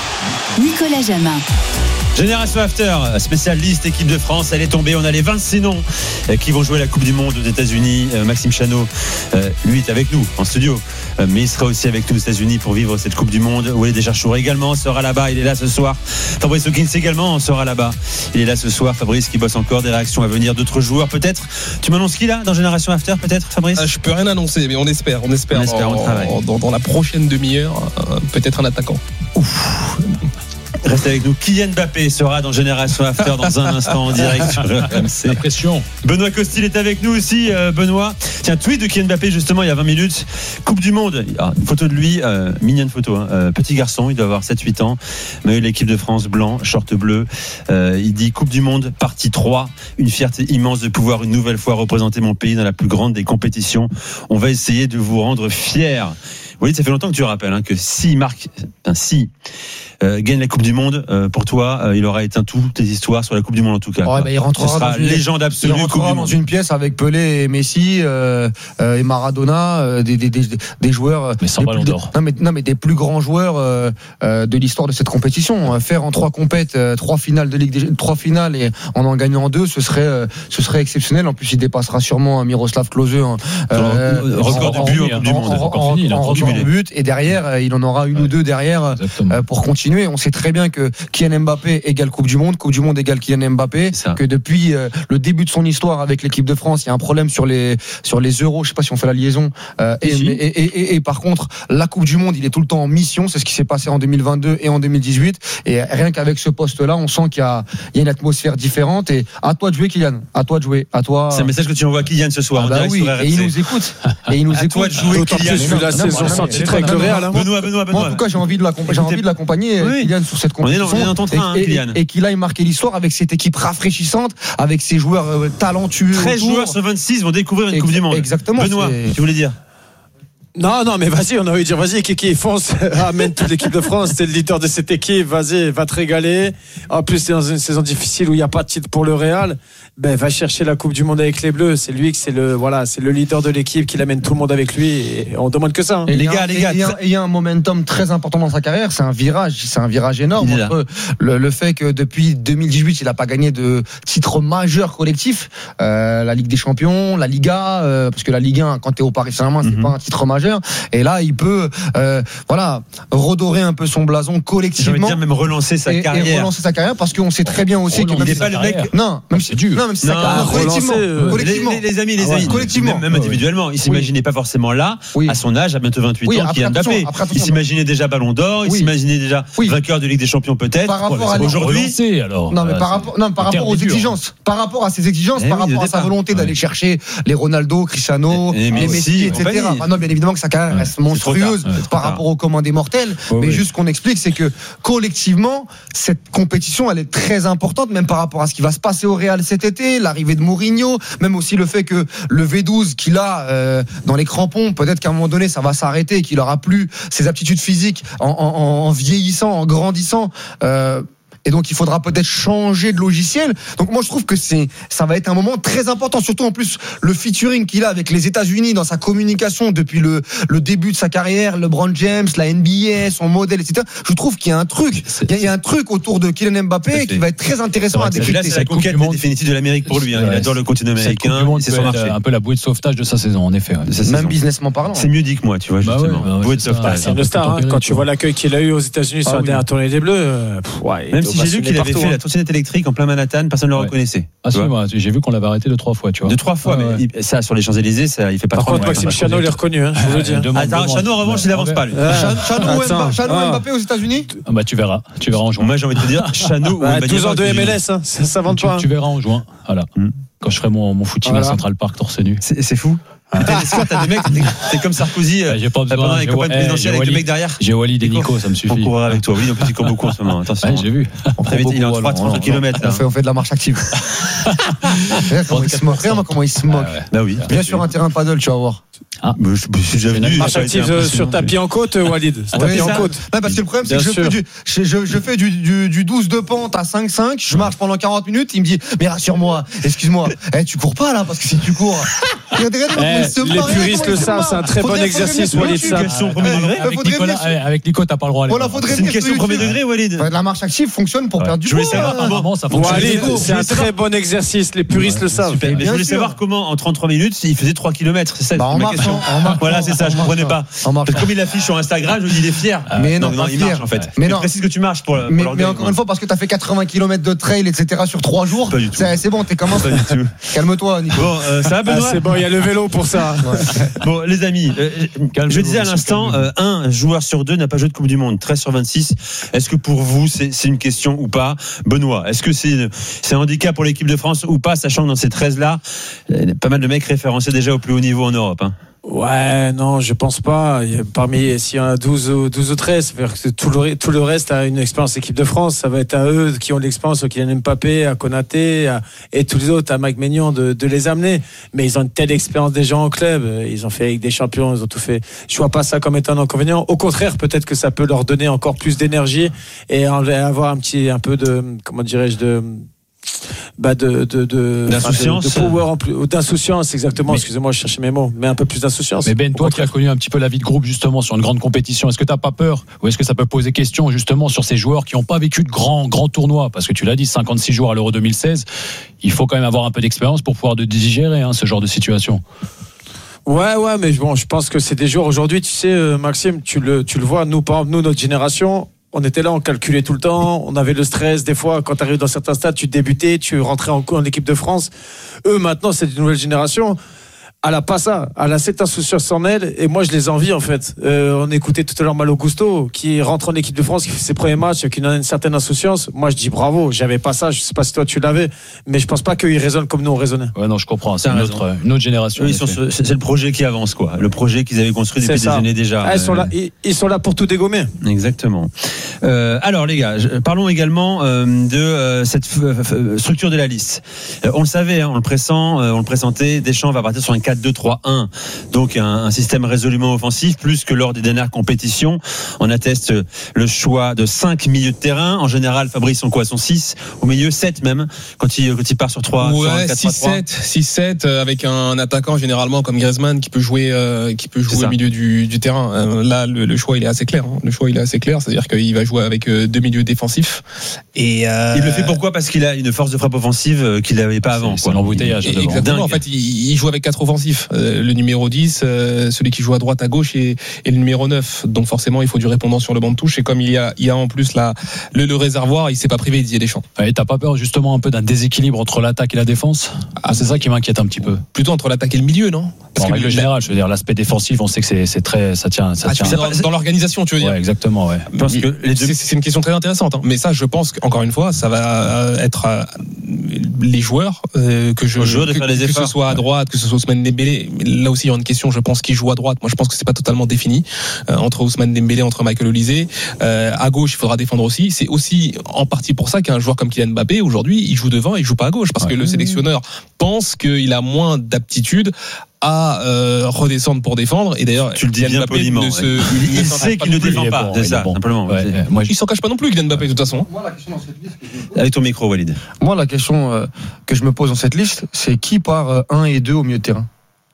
Nicolas Jamin. Génération After, spécialiste équipe de France, elle est tombée. On a les vingt-six noms qui vont jouer la Coupe du Monde aux États-Unis. Maxime Chanot, lui, est avec nous en studio, mais il sera aussi avec nous aux États-Unis pour vivre cette Coupe du Monde. Walid Echarchour également sera là-bas, il est là ce soir. Fabrice Hawkins également sera là-bas, il est là ce soir. Fabrice qui bosse encore, des réactions à venir d'autres joueurs peut-être. Tu m'annonces qui là dans Génération After peut-être, Fabrice? euh, Je peux rien annoncer, mais on espère, on espère, on espère, dans, on travaille. Dans, dans la prochaine demi-heure, euh, peut-être un attaquant. Ouf. Restez avec nous. Kylian Mbappé sera dans Génération After dans un instant en direct sur R M C. La pression. Benoît Costil est avec nous aussi. Euh, Benoît, tiens, tweet de Kylian Mbappé justement il y a vingt minutes. Coupe du Monde. Ah, une photo de lui, euh, mignonne photo. Hein. Euh, petit garçon, il doit avoir sept huit ans. Mais l'équipe de France, blanc, short bleu. Euh, il dit Coupe du Monde, partie trois. Une fierté immense de pouvoir une nouvelle fois représenter mon pays dans la plus grande des compétitions. On va essayer de vous rendre fiers. Oui, ça fait longtemps que tu rappelles hein, que si Marc, un si. Euh, gagne la Coupe du Monde, euh, pour toi, euh, il aura éteint toutes tes histoires sur la Coupe du Monde en tout cas. Ouais, bah, il rentrera Ce sera dans une légende absolue. Il rentrera dans une pièce avec Pelé et Messi euh, euh, et Maradona, euh, des, des, des, des joueurs. Mais sans ballon d'or. Non mais, non mais des plus grands joueurs euh, euh, de l'histoire de cette compétition. Faire en trois compètes, euh, trois finales de Ligue des, trois finales et en en gagnant deux, ce serait euh, ce serait exceptionnel. En plus, il dépassera sûrement Miroslav Klose. Hein, euh, record de but en Coupe du Monde. En record de but et derrière, il en aura une ouais. ou deux derrière euh, pour continuer. On sait très bien que Kylian Mbappé égale Coupe du Monde, Coupe du Monde égale Kylian Mbappé, que depuis euh, le début de son histoire avec l'équipe de France, il y a un problème sur les sur les euros, je sais pas si on fait la liaison. Euh, et, et, et, et, et par contre, la Coupe du Monde, il est tout le temps en mission, c'est ce qui s'est passé en deux mille vingt-deux et en deux mille dix-huit. Et rien qu'avec ce poste-là, on sent qu'il y a, il y a une atmosphère différente. Et à toi de jouer, Kylian. À toi de jouer. À toi. C'est un message que tu envoies à Kylian ce soir. Ah bah oui. Et il nous écoute. Et il nous écoute. À toi de jouer, Kylian. Plus la saison sans titre avec le Real. Benoît, Benoît, Benoît. En tout cas, j'ai envie de l'accompagner. J'ai envie de l'accompagner, Kylian, sur cette compétition. On est dans ton train, et, Kylian. Et, et qu'il aille marquer l'histoire avec cette équipe rafraîchissante, avec ses joueurs euh, talentueux. treize joueurs sur vingt-six vont découvrir une Coupe du Monde. Exactement. Benoît, tu voulais dire? Non, non, mais vas-y, on a envie de dire, vas-y, Kiki, fonce, amène toute l'équipe de France, t'es le leader de cette équipe, vas-y, va te régaler. En plus, c'est dans une saison difficile où il n'y a pas de titre pour le Real. Ben, va chercher la Coupe du Monde avec les Bleus. C'est lui que c'est le, voilà, c'est le leader de l'équipe qui amène tout le monde avec lui. Et on demande que ça. Hein. Et les gars, les gars, il y a un momentum très important dans sa carrière. C'est un virage, c'est un virage énorme entre le, le fait que depuis deux mille dix-huit, il n'a pas gagné de titre majeur collectif, euh, la Ligue des Champions, la Liga, euh, parce que la Ligue un, quand t'es au Paris Saint-Germain, c'est mm-hmm. pas un titre majeur. Et là, il peut, euh, voilà, redorer un peu son blason collectivement. J'ai envie de dire même relancer sa et, carrière. Et relancer sa carrière parce qu'on sait très bien aussi qu'il n'est pas le mec. Non, même c'est dur. Non, même si ça collectivement, euh, collectivement. Les, les amis, les ah ouais, amis, collectivement, même, même individuellement, il s'imaginait oui. pas forcément là, oui. à son âge, à bientôt vingt-huit oui, ans, Kylian Mbappé. Il s'imaginait déjà Ballon d'Or, il oui. s'imaginait déjà oui. vainqueur de Ligue des Champions peut-être. Par rapport à aujourd'hui, alors. Non, mais par rapport, non, par rapport aux exigences, par rapport à ses exigences, par rapport à sa volonté d'aller chercher les Ronaldo, Cristiano, les Messi, et cetera. Non, bien évidemment que sa carrière reste monstrueuse par rapport aux commandes des mortels. Mais juste qu'on explique, c'est que collectivement, cette compétition, elle est très importante, même par rapport à ce qui va se passer au Real cet été, l'arrivée de Mourinho, même aussi le fait que le V douze qu'il a euh, dans les crampons, peut-être qu'à un moment donné, ça va s'arrêter, qu'il aura plus ses aptitudes physiques en, en, en vieillissant, en grandissant. Euh, et donc il faudra peut-être changer de logiciel. Donc moi je trouve que c'est ça va être un moment très important, surtout en plus le featuring qu'il a avec les États-Unis dans sa communication depuis le le début de sa carrière, LeBron James, la N B A, son modèle, et cetera. Je trouve qu'il y a un truc, il y a, il y a un truc autour de Kylian Mbappé qui va être très intéressant à décrypter. Là, c'est la conquête définitive de l'Amérique pour lui. Hein. Il adore le continent américain. C'est son marché. Un peu la bouée de sauvetage de sa saison, en effet. Ouais. Même businessment parlant. C'est mieux dit que moi, tu vois, justement. Bah ouais, bah ouais, bouée de sauvetage. C'est une star. Hein. Quand tu vois l'accueil qu'il a eu aux États-Unis sur la dernière tournée des Bleus, euh, pff, ouais, même si j'ai vu qu'il avait fait la trottinette électrique en plein Manhattan, personne ne le reconnaissait. Ah si, moi, j'ai vu qu'on l'avait arrêté deux trois fois, tu vois. Deux trois fois, mais ça sur les Champs-Élysées, ça, il fait pas. Par contre, Maxime Chano, il est reconnu, hein, je vous le dis. Attends, Chano, en revanche, il avance pas. Chano Mbappé aux États-Unis. Bah tu verras, tu verras en juin. Moi, j'ai envie de te dire, Chano. douze ans de M L S, ça vend pas. Tu verras en juin. Voilà. Quand je ferai mon mon footing à Central Park torse nu. C'est fou. T'as des mecs, t'es comme Sarkozy. J'ai pas besoin. Pendant les campagnes présidentielles avec le mec derrière. J'ai Walid et Nico, ça me suffit. On courra avec toi. Oui, en plus, il court beaucoup en ce moment. Attention. J'ai vu. Il est en trois cents kilomètres. On fait de la marche active. Regarde comment il se moque. Bah oui. Viens sur un terrain paddle, tu vas voir. Ah, je suis déjà venu. Marche active sur tapis en côte, Walid. Tapis en côte. Non, parce que le problème, c'est que je fais, du, je, je, je fais du, du, du douze de pente à cinq cinq, je marche pendant quarante minutes, il me dit, mais rassure-moi, excuse-moi, eh, tu cours pas là, parce que si tu cours. Eh, les puristes le savent, c'est un très bon exercice, Walid. C'est une question premier degré. Avec Nico, t'as pas le droit. C'est une question premier degré, Walid. La marche active fonctionne pour perdre du poids. Je voulais savoir comment ça fonctionne. Walid, c'est un très bon exercice, les puristes le savent. Je voulais savoir comment, en trente-trois minutes, il faisait trois kilomètres. C'est ça ma question. Voilà, c'est ça, je comprenais pas. Parce que comme il affiche sur Instagram, je me dis, il est fier. Mais non, il marche en fait. Mais non. Précise que tu marches pour. Mais encore une fois, parce que t'as fait quatre-vingts kilomètres de trail, et cetera sur trois jours. C'est bon, t'es comment? Calme-toi, Nico. Bon, ça va, Benoît? C'est bon, il y a le vélo pour ça. Bon, les amis, je disais à l'instant, un joueur sur deux n'a pas joué de Coupe du Monde, treize sur vingt-six. Est-ce que pour vous, c'est une question ou pas? Benoît, est-ce que c'est un handicap pour l'équipe de France ou pas, sachant que dans ces treize-là, pas mal de mecs référencés déjà au plus haut niveau en Europe, hein? Ouais, non, je pense pas. Parmi, s'il y en a douze ou treize, c'est-à-dire que tout le, tout le reste a une expérience équipe de France. Ça va être à eux qui ont l'expérience, à Kylian Mbappé, à Konaté, à, et tous les autres, à Mike Maignan, de, de les amener. Mais ils ont une telle expérience déjà en club. Ils ont fait avec des champions, ils ont tout fait. Je vois pas ça comme étant un inconvénient. Au contraire, peut-être que ça peut leur donner encore plus d'énergie et avoir un petit, un peu de, comment dirais-je, de, bah de de de d'insouciance, de, de power en plus, d'insouciance exactement. Mais, excusez-moi, je cherchais mes mots, mais un peu plus d'insouciance. Mais Ben, toi qui as connu un petit peu la vie de groupe justement sur une grande compétition, est-ce que t'as pas peur ou est-ce que ça peut poser question justement sur ces joueurs qui n'ont pas vécu de grands grands tournois? Parce que tu l'as dit, cinquante-six jours à l'Euro deux mille seize, il faut quand même avoir un peu d'expérience pour pouvoir de digérer hein, ce genre de situation. Ouais, ouais, mais bon, je pense que c'est des joueurs aujourd'hui. Tu sais, Maxime, tu le tu le vois. Nous, par exemple, nous, notre génération. On était là, on calculait tout le temps, on avait le stress. Des fois, quand tu arrives dans certains stades, tu débutais, tu rentrais en, en équipe de France. Eux, maintenant, c'est une nouvelle génération. Elle a pas ça, elle a cette insouciance en elle, et moi je les envie en fait. Euh, on écoutait tout à l'heure Malo Gusto qui rentre en équipe de France, qui fait ses premiers matchs, qui a une certaine insouciance. Moi je dis bravo, j'avais pas ça, je sais pas si toi tu l'avais, mais je pense pas qu'ils raisonnent comme nous on raisonnait. Ouais non, je comprends, c'est une autre, une autre génération. Oui, ce, c'est le projet qui avance quoi, le projet qu'ils avaient construit depuis des années déjà. Ah, ils sont là, ils, ils sont là pour tout dégommer. Exactement. Euh, alors les gars, parlons également euh, de euh, cette f- f- structure de la liste. Euh, on le savait, hein, on le pressent, euh, on le pressentait. Deschamps va partir sur un quatre deux trois un, donc un, un système résolument offensif, plus que lors des dernières compétitions. On atteste le choix de cinq milieux de terrain. En général, Fabrice, sont quoi, sont six au milieu, sept même, quand il, quand il part sur trois. Ouais, six sept, avec un attaquant généralement comme Griezmann qui peut jouer, euh, qui peut jouer au milieu du, du terrain. Euh, là, le, le choix il est assez clair. Hein. Le choix il est assez clair, c'est-à-dire qu'il va jouer avec euh, deux milieux défensifs. Et euh... il le fait pourquoi? Parce qu'il a une force de frappe offensive qu'il n'avait pas avant. C'est, c'est l'embouteillage. Exactement. En fait, il, il joue avec quatre offensifs. Euh, le numéro dix, euh, celui qui joue à droite, à gauche, et, et le numéro neuf. Donc forcément, il faut du répondant sur le banc de touche. Et comme il y a, il y a en plus la, le, le réservoir, il s'est pas privé Didier Deschamps. Et t'as pas peur justement un peu d'un déséquilibre entre l'attaque et la défense? Ah, c'est ça qui m'inquiète un petit peu. Plutôt entre l'attaque et le milieu, non? Parce en règle générale, je veux dire, l'aspect défensif, on sait que c'est, c'est très, ça tient, ça ah, tient. Dans, dans l'organisation, tu veux dire? Ouais, exactement, ouais. Parce que les deux... c'est, c'est une question très intéressante, hein. Mais ça, je pense qu'encore une fois, ça va être euh, les joueurs euh, que je, joueurs de que, faire les que ce soit à droite, que ce soit Ousmane Dembélé. Là aussi, il y a une question, je pense, qui joue à droite. Moi, je pense que c'est pas totalement défini euh, entre Ousmane Dembélé, entre Michael Olise. Euh, à gauche, il faudra défendre aussi. C'est aussi en partie pour ça qu'un joueur comme Kylian Mbappé, aujourd'hui, il joue devant, il joue pas à gauche, parce ouais. que le sélectionneur pense qu'il a moins d'aptitude à euh, redescendre pour défendre. Et d'ailleurs, tu le dis bien Mbappé poliment. Ne ouais. se, il il sait qu'il ne défend pas. Bon, C'est ça, bon. simplement. Ouais, ouais. Moi, je... Il s'en cache pas non plus, Kylian Mbappé, de toute façon. Moi, la question dans cette liste, Avec ton micro, Walid. Moi, la question euh, que je me pose dans cette liste, c'est qui part un et deux au milieu de terrain?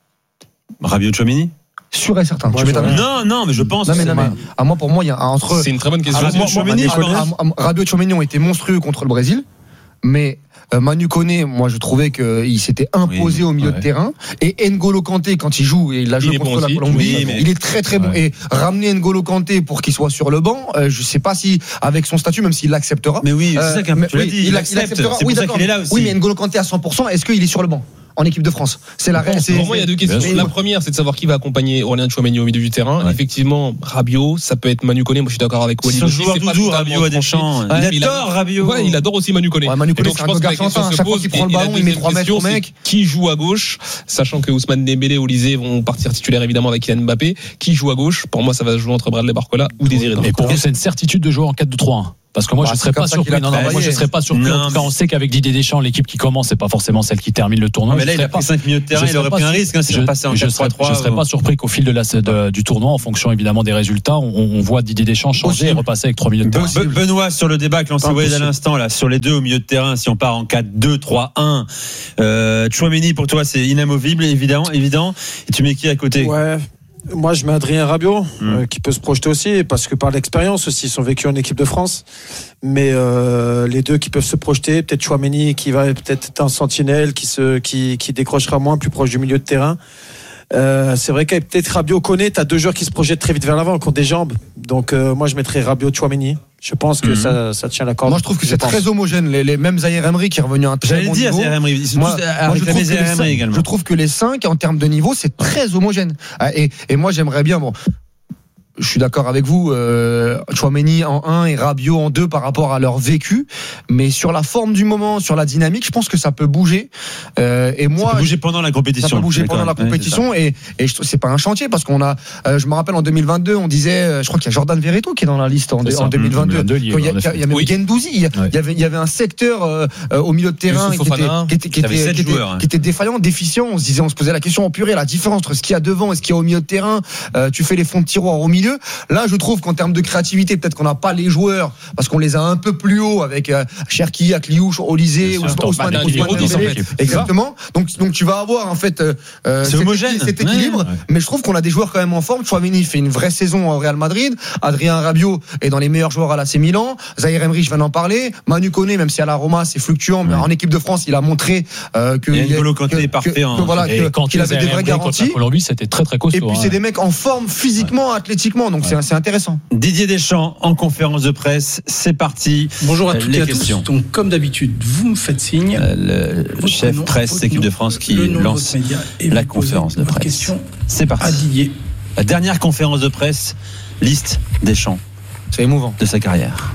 Rabiot, Tchouaméni. Sûr et certain. Moi, Tu mets ta main. non, non, mais je pense. Non, mais, que non, c'est mais, à moi, pour moi, il y a entre. C'est une très bonne question. Rabiot, Tchouaméni, Rabiot, Tchouaméni ont été monstrueux contre le Brésil, mais euh, Manu Koné, moi, je trouvais qu'il s'était imposé Oui, au milieu ouais. de terrain. Et N'Golo Kanté, quand il joue, et il a Il joué est contre bon la aussi. Colombie, Oui, mais- il est très très bon. Ouais. Et ramener N'Golo Kanté pour qu'il soit sur le banc, euh, je sais pas si avec son statut, même s'il l'acceptera. Mais oui, c'est Euh, ça qu'un mais tu l'as oui, dit, il il a- accepte. acceptera. C'est Oui, pour ça d'accord. qu'il est là aussi. Oui, mais N'Golo Kanté à cent pour cent, est-ce qu'il est sur le banc en équipe de France? C'est la c'est- Pour moi, il y a deux questions. Mais- La première, c'est de savoir qui va accompagner Aurélien Tchouaméni au milieu du terrain. Ouais. Rabiot, Rabiot, ça peut être Manu Koné. Moi, je suis d'accord avec Walid C'est un aussi. joueur C'est pas doudou, totalement Rabiot à Deschamps. tranché. Il Ouais, adore Rabiot. Ouais, il adore aussi Manu Koné. Ouais, Manu Et Koné, donc, c'est je un pense gars que la question argentin. se Chaque fois pose. qu'il prend le Et la ballon, il met deuxième trois mètres question, au c'est mec. qui joue à gauche, sachant que Ousmane Dembélé, Olysée vont partir titulaires évidemment avec Kylian Mbappé. Qui joue à gauche? Pour moi, ça va se jouer entre Bradley Barcola ou Désiré Doucouré. Et pour vous, c'est une certitude de jouer en quatre deux trois un. Parce que moi, Bah, je c'est serais comme pas ça qu'il surpris. a Non, non, moi, travaillé. je serais pas surpris. Non, En tout cas, mais- on sait qu'avec Didier Deschamps, l'équipe qui commence, c'est pas forcément celle qui termine le tournoi. Non, mais Je là, il serais a pris pas- cinq minutes de terrain, je il serais aurait pas pris un sur- risque, hein, s'il je- passait en je quatre serais- trois trois. Je serais pas surpris qu'au fil de la, de- du tournoi, en fonction évidemment des résultats, on, on voit Didier Deschamps changer et repasser avec trois minutes de terrain. Be- Be- Benoît, sur le débat que l'on s'est voyé à l'instant, là, sur les deux au milieu de terrain, si on part en quatre deux trois un, euh, Tchouaméni, pour toi, c'est inamovible, évident, évident. Et tu mets qui à côté? Ouais. Moi, je mets Adrien Rabiot, Mm. euh, qui peut se projeter aussi, parce que par l'expérience aussi, ils sont vécus en équipe de France. Mais euh, les deux qui peuvent se projeter, peut-être Tchouaméni qui va peut-être être un sentinelle, qui, se, qui, qui décrochera moins, plus proche du milieu de terrain. Euh, c'est vrai qu'avec peut-être Rabiot, Koné, t'as deux joueurs qui se projettent très vite vers l'avant, qui ont des jambes. Donc euh, moi, je mettrais Rabiot, Tchouaméni. Je pense que Mhm. ça, ça tient la corde. Moi, je trouve que c'est pense. très homogène. Les, les mêmes Zaïre Emery qui est revenu à un très J'allais bon le dire, niveau. Zaïre Emery. Ils sont Moi, tous à moi, je, réclamer trouve que Zaïre les Emery cinq, également. je trouve que les cinq, en termes de niveau, c'est très homogène. Ah, Et, et moi, j'aimerais bien, bon, je suis d'accord avec vous, euh, Tchouaméni en un et Rabiot en deux par rapport à leur vécu. Mais sur la forme du moment, sur la dynamique, je pense que ça peut bouger. Euh, et moi, Ça peut bouger pendant la compétition. ça peut bouger D'accord. pendant la Ouais, c'est compétition et, et je- c'est pas un chantier parce qu'on a, euh, je me rappelle en deux mille vingt-deux, on disait, euh, je crois qu'il y a Jordan Verretou qui est dans la liste en, C'est ça. en deux mille vingt-deux. deux mille vingt-deux, Il y a, il y a- il y a même Oui. Gendouzi, il y, a- Ouais. il y avait, il y avait un secteur euh, euh, au milieu de terrain qui Youssouf était, Fofana. qui était, qui Il y avait était- sept qui était- joueurs, hein. qui était défaillant, déficient. On se disait, on se posait la question, oh purée, la différence entre ce qu'il y a devant et ce qu'il y a au milieu de terrain. Euh, tu fais les fonds de tiroir au milieu. Là, je trouve qu'en termes de créativité, peut-être qu'on n'a pas les joueurs parce qu'on les a un peu plus haut avec euh, Cherki, Akliouche, Olysée, Bien sûr. Ousmane, Ousmane, Bah, Ousmane Dembélé, Dembélé. en fait. Exactement. Donc, donc tu vas avoir en fait euh, euh, C'est cet homogène. équi- cet Ouais, équilibre. ouais. Mais je trouve qu'on a des joueurs quand même en forme. Tchouaméni fait une vraie saison au Real Madrid. Adrien Rabiot est dans les meilleurs joueurs à l'A C Milan. Zaïre Emery, je viens d'en parler. Manu Koné, même si à la Roma c'est fluctuant, mais Ouais. en équipe de France, il a montré euh, que, Et il- N'Golo Kanté que- est parfait que- en- que voilà, Et que- quand qu'il avait des vraies contre la garanties. Colombie, c'était très très costaud. Et puis hein. c'est des mecs en forme physiquement, athlétiquement. Donc c'est c'est intéressant. Didier Deschamps en conférence de presse, c'est parti. Bonjour à Euh, toutes les et à questions. tous. Donc, comme d'habitude, vous me faites signe. Euh, le Votre chef nom, presse votre équipe nom, de France qui le nom de lance votre média et la vous posez conférence de votre presse. question C'est parti. à Didier. La dernière conférence de presse, liste Deschamps C'est émouvant de sa carrière.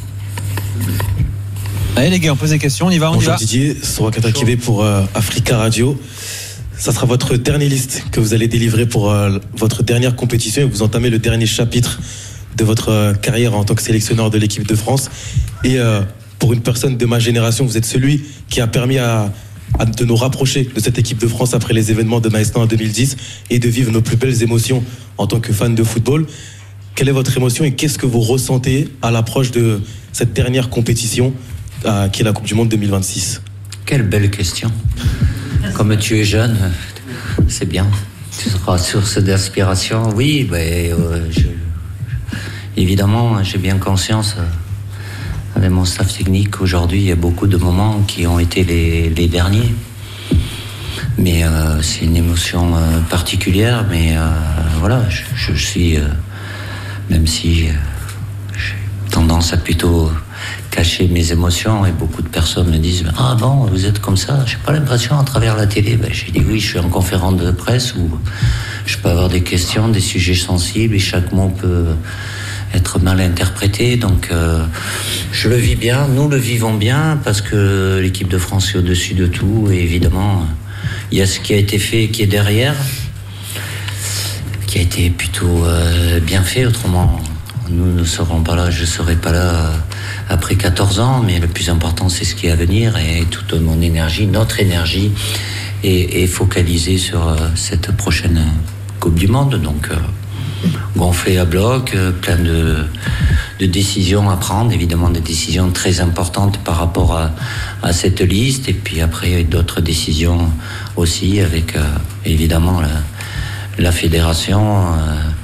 Allez les gars, on pose des questions, on y va, on y Bonjour va. Didier, Soraka Takebe pour euh, Africa Radio. Ça sera votre dernière liste que vous allez délivrer pour euh, votre dernière compétition et vous entamez le dernier chapitre de votre euh, carrière en tant que sélectionneur de l'équipe de France. Et euh, pour une personne de ma génération, vous êtes celui qui a permis à, à de nous rapprocher de cette équipe de France après les événements de Maestan en deux mille dix et de vivre nos plus belles émotions en tant que fan de football. Quelle est votre émotion et qu'est-ce que vous ressentez à l'approche de cette dernière compétition euh, qui est la Coupe du Monde deux mille vingt-six? Quelle belle question. Comme tu es jeune, c'est bien. Tu seras source d'inspiration. Oui, ben, euh, je- évidemment, j'ai bien conscience, euh, avec mon staff technique, aujourd'hui, il y a beaucoup de moments qui ont été les, les derniers. Mais euh, c'est une émotion euh, particulière, mais euh, voilà, je, je suis, euh, même si euh, j'ai tendance à plutôt cacher mes émotions et beaucoup de personnes me disent « Ah bon, vous êtes comme ça ?» J'ai pas l'impression à travers la télé. Ben, j'ai dit oui, je suis en conférence de presse où je peux avoir des questions, des sujets sensibles et chaque mot peut être mal interprété. Donc euh, je le vis bien, nous le vivons bien parce que l'équipe de France est au-dessus de tout et évidemment il y a ce qui a été fait qui est derrière, qui a été plutôt euh, bien fait. Autrement, nous ne serons pas là, je ne serai pas là euh, après quatorze ans, mais le plus important c'est ce qui est à venir et toute mon énergie, notre énergie et, et focalisé sur euh, cette prochaine Coupe du Monde. Donc euh, gonflé à bloc, euh, plein de, de décisions à prendre, évidemment des décisions très importantes par rapport à, à cette liste, et puis après d'autres décisions aussi avec euh, évidemment la, la fédération euh,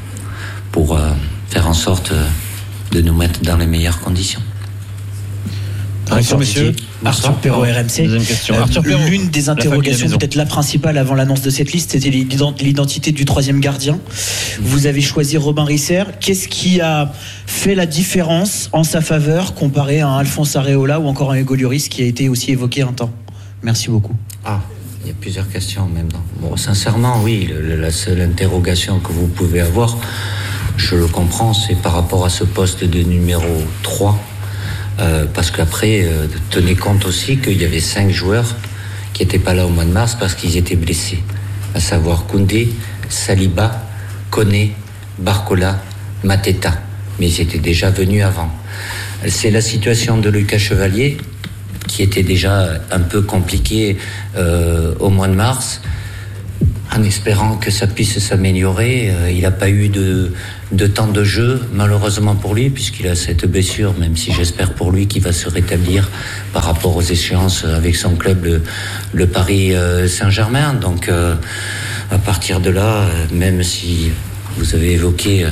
pour euh, faire en sorte de nous mettre dans les meilleures conditions. Bonsoir, messieurs. Arthur Perrault, R M C. Deuxième question. Euh, Arthur Perrault, l'une des interrogations, peut-être la principale avant l'annonce de cette liste, c'était l'identité du troisième gardien. Vous avez choisi Robin Risser. Qu'est-ce qui a fait la différence en sa faveur comparé à un Alphonse Areola ou encore un Hugo Lloris qui a été aussi évoqué un temps? Merci beaucoup. Ah, il y a plusieurs questions en même temps. Bon, sincèrement, oui, le, la seule interrogation que vous pouvez avoir, je le comprends, c'est par rapport à ce poste de numéro trois. Euh, parce qu'après, euh, tenez compte aussi qu'il y avait cinq joueurs qui n'étaient pas là au mois de mars parce qu'ils étaient blessés, à savoir Koundé, Saliba, Koné, Barcola, Mateta, mais ils étaient déjà venus avant. C'est la situation de Lucas Chevalier qui était déjà un peu compliquée euh, au mois de mars, en espérant que ça puisse s'améliorer. Euh, il n'a pas eu de, de temps de jeu, malheureusement pour lui, puisqu'il a cette blessure, même si j'espère pour lui qu'il va se rétablir par rapport aux échéances avec son club, le, le Paris euh, Saint-Germain. Donc, euh, à partir de là, euh, même si vous avez évoqué euh,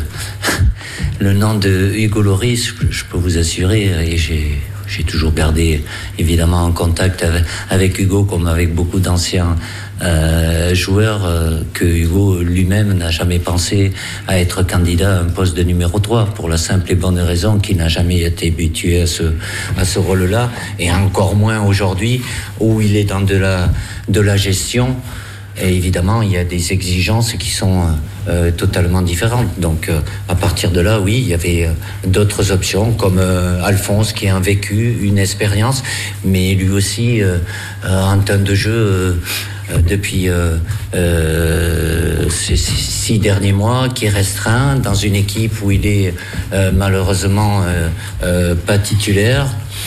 le nom de Hugo Lloris, je peux vous assurer, et j'ai... J'ai toujours gardé évidemment en contact avec, avec Hugo, comme avec beaucoup d'anciens euh, joueurs, euh, que Hugo lui-même n'a jamais pensé à être candidat à un poste de numéro trois, pour la simple et bonne raison qu'il n'a jamais été habitué à ce, à ce rôle-là, et encore moins aujourd'hui où il est dans de la, de la gestion. Et évidemment, il y a des exigences qui sont euh, totalement différentes. Donc, euh, à partir de là, oui, il y avait euh, d'autres options, comme euh, Alphonse, qui a un vécu, une expérience, mais lui aussi, euh, euh, en temps de jeu, euh, euh, depuis euh, euh, ces six derniers mois, qui est restreint dans une équipe où il est euh, malheureusement euh, euh, pas titulaire.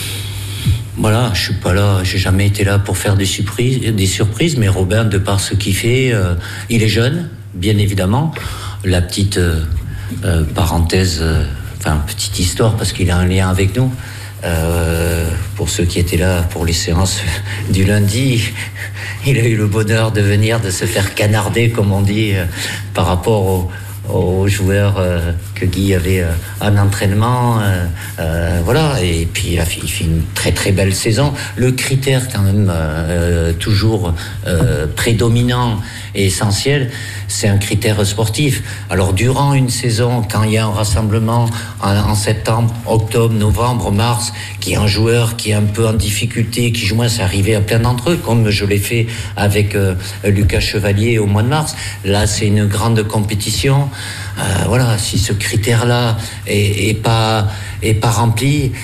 Voilà, je suis pas là, j'ai jamais été là pour faire des surprises, des surprises, mais Robin, de par ce qu'il fait, euh, il est jeune, bien évidemment. La petite euh, euh, parenthèse, euh, enfin petite histoire, parce qu'il a un lien avec nous. Euh, pour ceux qui étaient là pour les séances du lundi, il a eu le bonheur de venir, de se faire canarder, comme on dit, euh, par rapport au aux joueurs euh, que Guy avait euh, en entraînement, euh, euh, voilà, et puis il, a fait, il fait une très très belle saison. Le critère quand même euh, toujours euh, prédominant et essentiel, c'est un critère sportif. Alors durant une saison, quand il y a un rassemblement en, en septembre, octobre, novembre, mars, qui est un joueur qui est un peu en difficulté, qui joue moins, c'est arrivé à plein d'entre eux, comme je l'ai fait avec euh, Lucas Chevalier au mois de mars. Là, c'est une grande compétition. Euh, voilà, si ce critère-là est, est pas est pas rempli,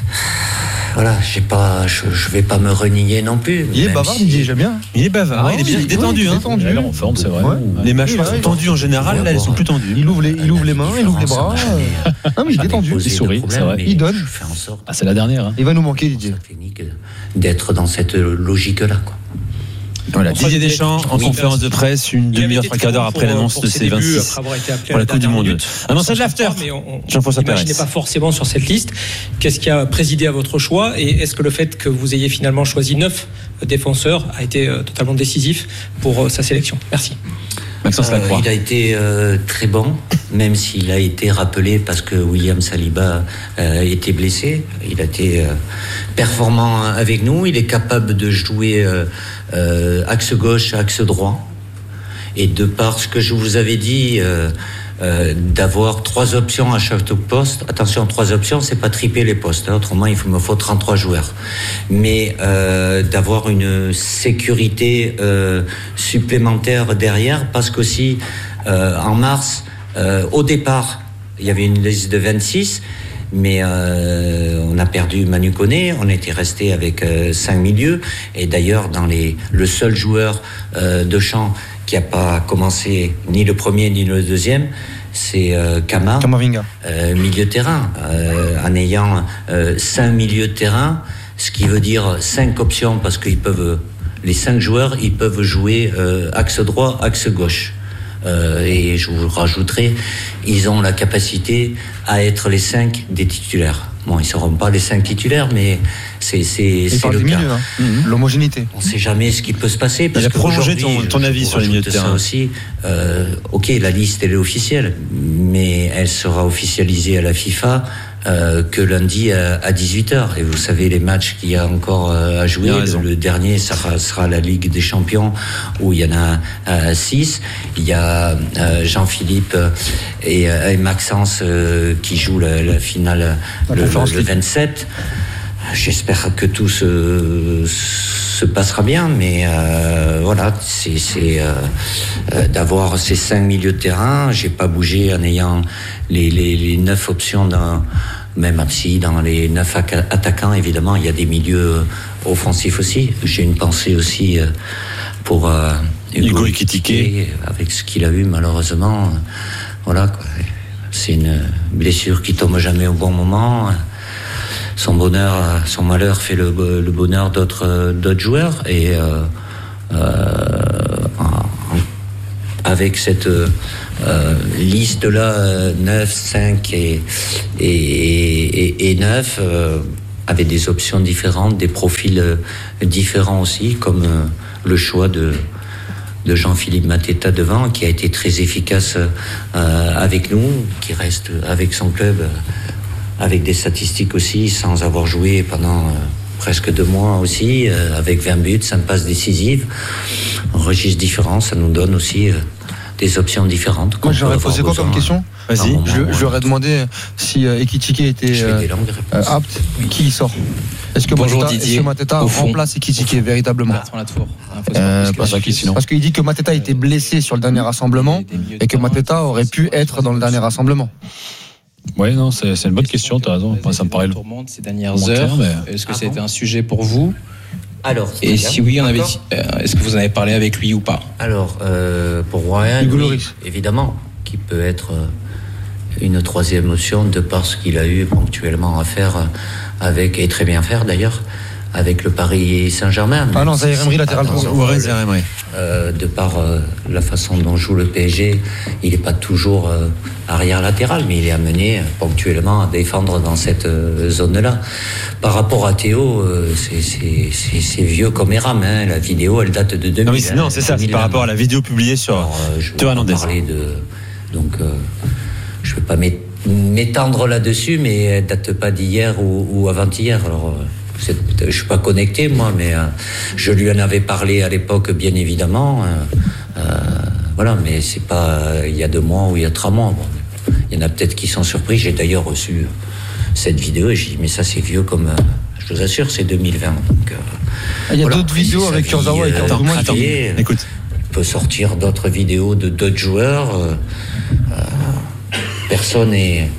voilà, j'ai pas, je, je vais pas me renier non plus. Il est bavard, si... Didier, j'aime bien. Il est bavard, ouais, il est bien, il est détendu, hein. Détendu. Il est en forme, c'est vrai. Ouais. Les mâchoires sont ouais, tendues en général, là, elles sont plus tendues. Il ouvre les, il ouvre les mains, il ouvre les bras. Non, mais il est détendu. Il sourit, c'est vrai. Il donne. Ah, c'est la dernière. Hein. Il va nous manquer, Didier. D'être dans cette logique-là, quoi. Voilà, Didier Deschamps en oui, conférence de presse une demi-heure, trois quarts d'heure après l'annonce de ses vingt-six pour la Coupe du Monde. Un message d'after. Jean-François Pérez. N'imaginez pas forcément sur cette liste. Qu'est-ce qui a présidé à votre choix et est-ce que le fait que vous ayez finalement choisi neuf défenseurs a été totalement décisif pour sa sélection? Merci. Maxence Lacroix. Euh, il a été euh, très bon, même s'il a été rappelé parce que William Saliba euh, était blessé. Il a été euh, performant avec nous. Il est capable de jouer euh, euh, axe gauche, axe droit. Et de par ce que je vous avais dit, euh, euh, d'avoir trois options à chaque poste. Attention, trois options, c'est pas triper les postes. Hein. Autrement, il me faut trente-trois joueurs. Mais euh, d'avoir une sécurité euh, supplémentaire derrière, parce qu'aussi, euh, en mars, euh, au départ, il y avait une liste de vingt-six, mais euh, on a perdu Manu Koné, on était resté avec euh, cinq milieux, et d'ailleurs, dans les, le seul joueur euh, de champ qui n'a pas commencé ni le premier ni le deuxième, c'est euh, Kama, Kamavinga, euh, milieu de terrain, euh, en ayant euh, cinq milieux de terrain, ce qui veut dire cinq options parce qu'ils peuvent les cinq joueurs, ils peuvent jouer euh, axe droit, axe gauche. Euh, et je vous rajouterai, ils ont la capacité à être les cinq des titulaires. Bon, ils ne seront pas les cinq titulaires, mais c'est, c'est, c'est le cas. Milieux, hein. mmh. L'homogénéité. On ne sait jamais ce qui peut se passer. Parce Il a prolongé ton, ton avis sur les milieux de terrain aussi. Euh, ok, la liste elle est officielle, mais elle sera officialisée à la FIFA euh, que lundi à, à dix-huit heures. Et vous savez les matchs qu'il y a encore euh, à jouer. Le, le dernier sera, sera la Ligue des Champions où il y en a euh, six. Il y a euh, Jean-Philippe et, et Maxence euh, qui jouent la, la finale le, le, le vingt-sept. J'espère que tout se, se passera bien, mais euh, voilà, c'est, c'est euh, euh, d'avoir ces cinq milieux de terrain. J'ai pas bougé en ayant les, les, les neuf options, dans, même si dans les neuf attaquants, évidemment, il y a des milieux offensifs aussi. J'ai une pensée aussi pour euh, Hugo Ekitike, avec ce qu'il a eu malheureusement. Voilà, quoi. C'est une blessure qui tombe jamais au bon moment. Son bonheur, son malheur fait le, le bonheur d'autres, d'autres joueurs. Et euh, euh, avec cette euh, liste-là, neuf, cinq et, et, et, et neuf, euh, avec des options différentes, des profils différents aussi, comme euh, le choix de, de Jean-Philippe Mateta devant, qui a été très efficace euh, avec nous, qui reste avec son club. Euh, avec des statistiques aussi, sans avoir joué pendant euh, presque deux mois aussi, euh, avec vingt buts, cinq passes décisives, un registre différent, ça nous donne aussi euh, des options différentes. Moi, j'aurais posé quoi comme question ? Vas-y. Moment, je, ouais. je leur ai demandé si euh, Ekitike était euh, euh, apte, qui il sort. Est-ce que Bonjour Mateta, Didier, est-ce que Mateta remplace Ekitike véritablement ? La tour. Euh, parce, que, parce qu'il dit que Mateta était blessé sur le dernier rassemblement et que Mateta aurait pu être dans le dernier rassemblement. Oui, non, c'est, c'est une bonne question, tu as raison. Enfin, ça me paraît le tourmente ces dernières heures. Mais... Est-ce que ah c'était bon un sujet pour vous ? Alors, et si oui, on avait, euh, est-ce que vous en avez parlé avec lui ou pas ? Alors, euh, pour Ryan, oui, évidemment, qui peut être une troisième option de par ce qu'il a eu ponctuellement à faire avec, et très bien faire d'ailleurs, avec le Paris Saint-Germain. Ah non, Zaïre Emery latéral droit. Ouais, Zaïre Emery. Euh, de par euh, la façon dont joue le P S G, il n'est pas toujours euh, arrière latéral, mais il est amené euh, ponctuellement à défendre dans cette euh, zone-là. Par rapport à Théo, euh, c'est, c'est, c'est, c'est vieux comme Eram. Hein. La vidéo, elle date de deux mille. Non, mais c'est, non, c'est ça, c'est par rapport à la vidéo publiée sur euh, Théo Hernandez. Parler de, donc, euh, je ne vais pas m'étendre là-dessus, mais elle ne date pas d'hier ou, ou avant-hier. Alors. Euh, C'est, je ne suis pas connecté, moi, mais euh, je lui en avais parlé à l'époque, bien évidemment. Euh, euh, voilà, mais c'est pas euh, il y a deux mois ou il y a trois mois. Bon. Il y en a peut-être qui sont surpris. J'ai d'ailleurs reçu cette vidéo et j'ai dit, mais ça, c'est vieux comme. Euh, je vous assure, c'est deux mille vingt. Donc, euh, il y a voilà. d'autres vidéos avec Kurzawa et Kurzawa. Attends, écoute. Il peut sortir d'autres vidéos de d'autres joueurs. Euh, euh, personne est.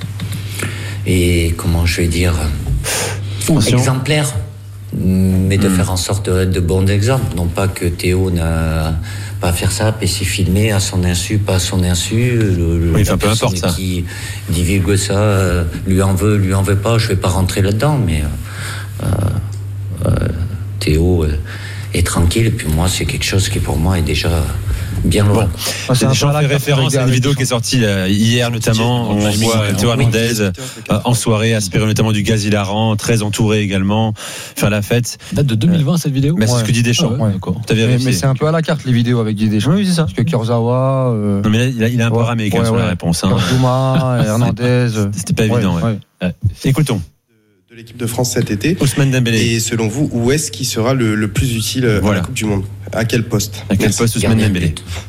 Et comment je vais dire. Exemplaire, mais de mmh. faire en sorte de, de bons exemples. Non pas que Théo n'a pas à faire ça, et s'y filmer à son insu, pas à son insu. Le, oui, la peu importe ça. Qui divulgue ça, euh, lui en veut, lui en veut pas. Je vais pas rentrer là-dedans, mais euh, euh, Théo euh, est tranquille. Et puis moi, c'est quelque chose qui pour moi est déjà bien loin. Bon. Ah, c'est Deschamps fait référence à une vidéo qui est sortie euh, hier notamment. On voit Théo Hernandez euh, en soirée, aspiré notamment du gaz hilarant, très entouré également, faire la fête. Date de deux mille vingt cette vidéo. Mais ouais. C'est ce que dit Deschamps. Ouais, d'accord. Mais, mais c'est un peu à la carte les vidéos avec Didier Deschamps. Oui, c'est ça. Parce que Kurzawa. Euh... Non mais là, il a, il a un peu ouais, ramé ouais, quand même ouais, sur ouais. la réponse. Hein. Kurzawa, Hernandez. C'était pas évident. Ouais. Ouais. Ouais. Écoutons. De l'équipe de France cet été. Ousmane Dembélé. Et selon vous, où est-ce qu'il sera le, le plus utile voilà. à la Coupe du Monde ? À quel poste ? À quel Merci. poste Ousmane Dembélé ?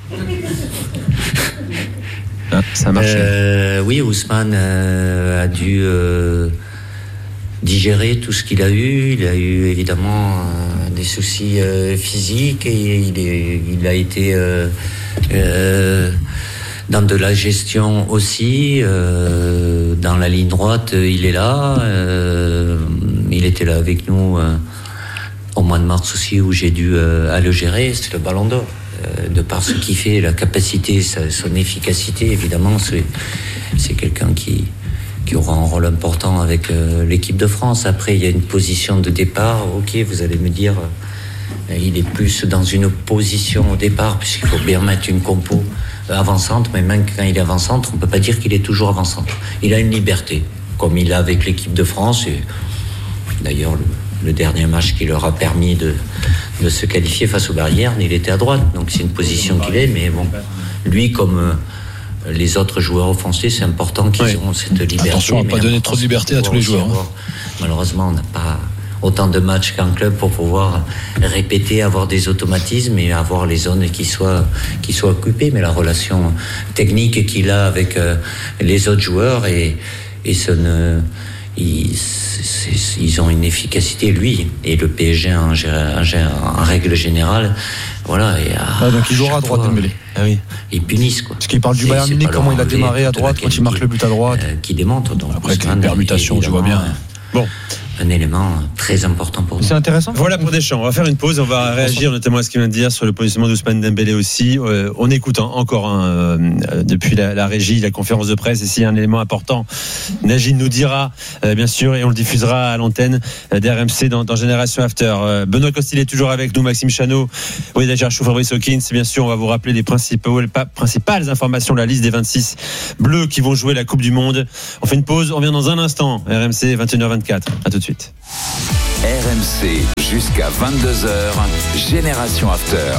Ah, ça a marché. Euh, oui, Ousmane euh, a dû euh, digérer tout ce qu'il a eu. Il a eu évidemment euh, des soucis euh, physiques et il, est, il a été euh, euh, dans de la gestion aussi. Euh, dans la ligne droite, il est là. Euh, il était là avec nous euh, au mois de mars aussi où j'ai dû euh, à le gérer. C'est le Ballon d'Or. De par ce qu'il fait, la capacité, son efficacité, évidemment, c'est, c'est quelqu'un qui, qui aura un rôle important avec euh, l'équipe de France. Après, il y a une position de départ. Ok, vous allez me dire, il est plus dans une position au départ, puisqu'il faut bien mettre une compo avant-centre, mais même quand il est avant-centre, on ne peut pas dire qu'il est toujours avant-centre. Il a une liberté, comme il a avec l'équipe de France, et d'ailleurs le, le dernier match qui leur a permis de, de se qualifier face aux barrières, il était à droite, donc c'est une position qu'il est, mais bon, lui comme euh, les autres joueurs offensifs, c'est important qu'ils oui. aient cette liberté. Attention à ne pas donner trop de liberté à tous les joueurs. Avoir, hein. Malheureusement, on n'a pas autant de matchs qu'un club pour pouvoir répéter, avoir des automatismes et avoir les zones qui soient, qui soient occupées. Mais la relation technique qu'il a avec euh, les autres joueurs, et, et ce ne, ils, c'est, ils ont une efficacité, lui et le P S G en, en, en règle générale. Voilà, et à, ah, donc il jouera à droite, Dembélé. Ah oui. Ils punissent, quoi. Parce qu'il parle du Bayern Munich, comment il a démarré à droite quand il marque le but à droite. Euh, qui démontre. Donc, après, une permutation, tu vois bien. Bon. Un élément très important pour nous. C'est intéressant. Voilà pour Deschamps. On va faire une pause. On va réagir notamment à ce qu'il vient de dire sur le positionnement d'Ousmane Dembélé aussi. Euh, on écoute hein, encore un, euh, depuis la, la régie, la conférence de presse. Et s'il y a un élément important, Najid nous dira, euh, bien sûr, et on le diffusera à l'antenne euh, d'R M C dans, dans Génération After. Euh, Benoît Costil est toujours avec nous, Maxime Chanot, Walid Acharchour, Fabrice Hawkins. Bien sûr, on va vous rappeler les principaux, les principales informations, la liste des vingt-six bleus qui vont jouer la Coupe du Monde. On fait une pause. On revient dans un instant. R M C, vingt et une heures vingt-quatre. À tout de suite. R M C jusqu'à vingt-deux heures, Génération After.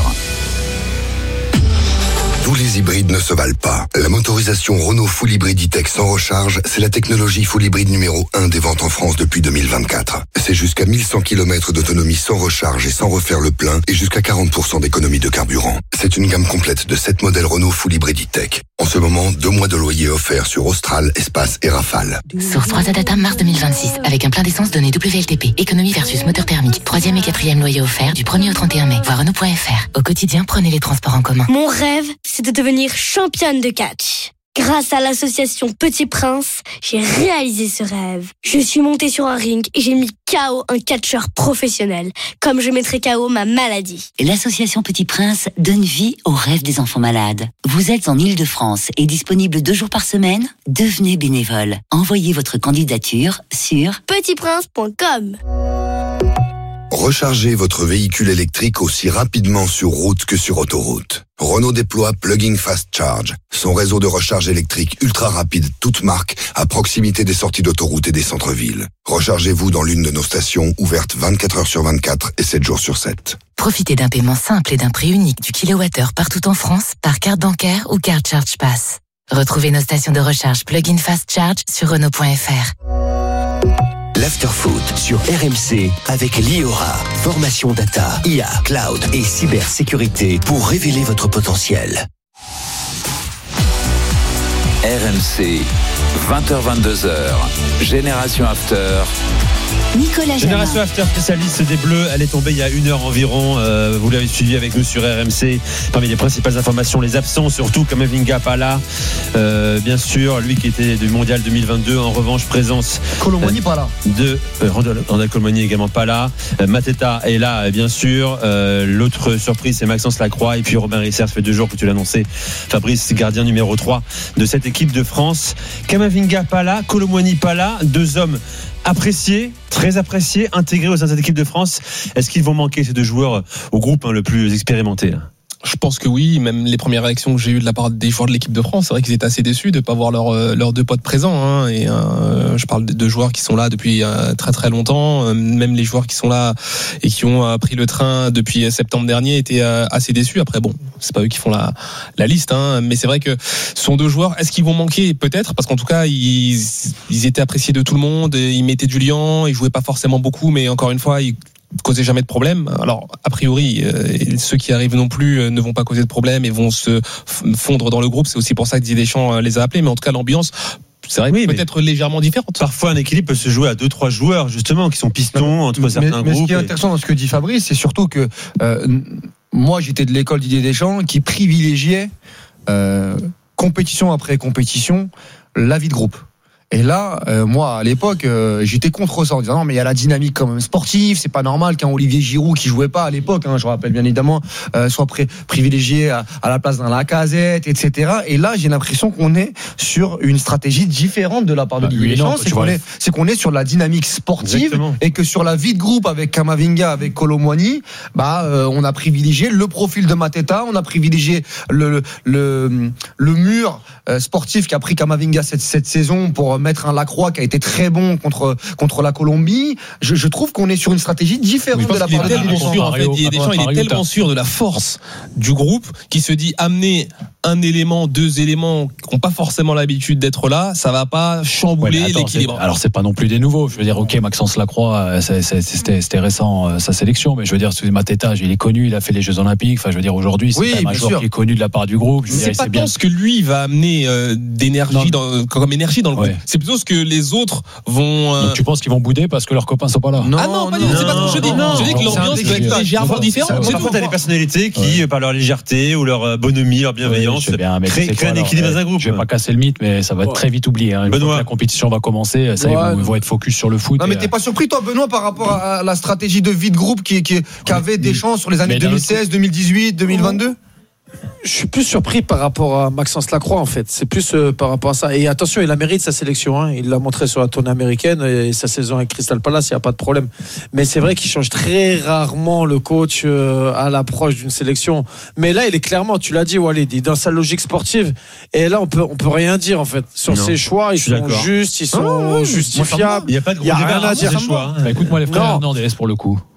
Tous les hybrides ne se valent pas. La motorisation Renault Full Hybrid E-Tech sans recharge, c'est la technologie full hybride numéro un des ventes en France depuis deux mille vingt-quatre. C'est jusqu'à mille cent kilomètres d'autonomie sans recharge et sans refaire le plein, et jusqu'à quarante pour cent d'économie de carburant. C'est une gamme complète de sept modèles Renault Full Hybrid E-Tech. En ce moment, deux mois de loyer offerts sur Austral, Espace et Rafale. Source trois A Data mars deux mille vingt-six, avec un plein d'essence donné W L T P. Économie versus moteur thermique. Troisième et quatrième loyer offert du premier au trente et un mai. Voir Renault point F R. Au quotidien, prenez les transports en commun. Mon rêve, c'est de devenir championne de catch. Grâce à l'association Petit Prince, j'ai réalisé ce rêve. Je suis montée sur un ring et j'ai mis K O un catcheur professionnel, comme je mettrai K O ma maladie. L'association Petit Prince donne vie aux rêves des enfants malades. Vous êtes en Île-de-France et disponible deux jours par semaine ? Devenez bénévole. Envoyez votre candidature sur petit prince point com. Rechargez votre véhicule électrique aussi rapidement sur route que sur autoroute. Renault déploie Plug-in Fast Charge, son réseau de recharge électrique ultra rapide, toute marque, à proximité des sorties d'autoroute et des centres-villes. Rechargez-vous dans l'une de nos stations ouvertes vingt-quatre heures sur vingt-quatre et sept jours sur sept. Profitez d'un paiement simple et d'un prix unique du kilowattheure partout en France par carte bancaire ou carte Charge Pass. Retrouvez nos stations de recharge Plug-in Fast Charge sur Renault point F R. L'Afterfoot sur R M C avec l'I O R A. Formation data, I A, cloud et cybersécurité pour révéler votre potentiel. R M C, vingt heures vingt-deux heures, Génération After. Nicolas Génération After, spécialiste des Bleus, elle est tombée il y a une heure environ. Euh, vous l'avez suivi avec nous sur R M C. Parmi les principales informations, les absents, surtout Kamavinga pas là. Euh, bien sûr, lui qui était du Mondial deux mille vingt-deux. En revanche, présence. Kolo Muani euh, pas là. De euh, Randal Kolo Muani également pas là. Euh, Mateta est là, bien sûr. Euh, l'autre surprise, c'est Maxence Lacroix. Et puis Robin Risser, ça fait deux jours que tu l'as annoncé. Fabrice, gardien numéro trois de cette équipe de France. Kamavinga pas là, Kolo Muani pas là. Deux hommes appréciés, très appréciés, intégrés au sein de cette équipe de France. Est-ce qu'ils vont manquer ces deux joueurs au groupe hein, le plus expérimenté là ? Je pense que oui, même les premières réactions que j'ai eues de la part des joueurs de l'équipe de France, c'est vrai qu'ils étaient assez déçus de ne pas voir leurs leurs deux potes présents. Hein, et euh, je parle de deux joueurs qui sont là depuis euh, très très longtemps. Euh, même les joueurs qui sont là et qui ont euh, pris le train depuis septembre dernier étaient euh, assez déçus. Après, bon, c'est pas eux qui font la la liste, hein, mais c'est vrai que ce sont deux joueurs. Est-ce qu'ils vont manquer ? Peut-être, parce qu'en tout cas, ils ils étaient appréciés de tout le monde. Ils mettaient du liant, ils jouaient pas forcément beaucoup, mais encore une fois, ils causer jamais de problème. Alors a priori euh, ceux qui arrivent non plus euh, ne vont pas causer de problème et vont se fondre dans le groupe. C'est aussi pour ça que Didier Deschamps euh, les a appelés, mais en tout cas l'ambiance c'est vrai, oui, peut-être légèrement différente. Parfois un équilibre peut se jouer à deux trois joueurs justement qui sont pistons entre mais, certains mais groupes. Ce qui est intéressant dans ce que dit Fabrice, c'est surtout que euh, moi j'étais de l'école Didier Deschamps qui privilégiait euh, compétition après compétition la vie de groupe. Et là, euh, moi, à l'époque, euh, j'étais contre ça en disant non, mais il y a la dynamique quand même sportive, c'est pas normal qu'un Olivier Giroud qui jouait pas à l'époque, hein, je rappelle bien évidemment, euh, soit pré- privilégié à, à la place d'un Lacazette, et cetera. Et là, j'ai l'impression qu'on est sur une stratégie différente de la part de Bah, Didier oui, non, Deschamps, c'est tu qu'on vois. est, c'est qu'on est sur la dynamique sportive. Exactement. Et que sur la vie de groupe avec Camavinga, avec Kolo Muani, bah, euh, on a privilégié le profil de Mateta, on a privilégié le le le mur euh, sportif qu'a pris Camavinga cette cette saison pour mettre un Lacroix qui a été très bon contre contre la Colombie. Je, je trouve qu'on est sur une stratégie différente Oui, de la il est part de tellement Didier sûr, en fait, Mario, Didier Deschamps, il est Mario, tellement sûr de la force du groupe qui se dit amener un élément, deux éléments qui n'ont pas forcément l'habitude d'être là, ça va pas chambouler Ouais, mais attends, l'équilibre. c'est- Alors c'est pas non plus des nouveaux. Je veux dire, ok, Maxence Lacroix, euh, c'est- c'est- c'était, c'était récent euh, sa sélection, mais je veux dire, sous Mateta, il est connu, il a fait les Jeux Olympiques. Enfin, je veux dire, aujourd'hui, c'est Oui, quand même un bien joueur sûr. qui est connu de la part du groupe. Je veux dire, C'est il pas sait tant bien. ce que lui va amener euh, d'énergie dans, comme énergie dans le Ouais. groupe. C'est plutôt ce que les autres vont. euh, Donc tu penses qu'ils vont bouder parce que leurs copains sont pas là? ah non, pas du tout, c'est pas ce que je dis. non, je dis que non, l'ambiance c'est un peut être déclic. légèrement différente. C'est parfois, t'as des personnalités qui, par leur légèreté ou leur euh, bonhomie, leur bienveillance, Ouais, je sais bien, mais tu créent, sais créent quoi, un alors, équilibre euh, dans un groupe. Je vais pas casser le mythe, mais ça va être très vite oublié. Hein. Une fois Benoît. que la compétition va commencer, ça, Ouais, ils, vont, non. ils vont être focus sur le foot. Non, et, mais t'es pas surpris, toi, Benoît, par rapport à la stratégie de vie de groupe qui, qui, qu'avait Deschamps sur les années Mais d'un deux mille seize, deux mille dix-huit, deux mille vingt-deux? Je suis plus surpris par rapport à Maxence Lacroix en fait. C'est plus euh, par rapport à ça. Et attention, il a mérite sa sélection. Hein. Il l'a montré sur la tournée américaine et sa saison avec Crystal Palace, il n'y a pas de problème. Mais c'est vrai qu'il change très rarement le coach euh, à l'approche d'une sélection. Mais là, il est clairement, tu l'as dit, Walid, il est dans sa logique sportive. Et là, on peut, on peut rien dire en fait sur Non, ses choix. Ils je suis sont d'accord. justes, ils sont Ah, ouais, justifiables. Il n'y a pas de Il y gros a rien débat à sur dire. ces choix. hein. Bah, écoute-moi les frères Non. Hernandez pour le coup.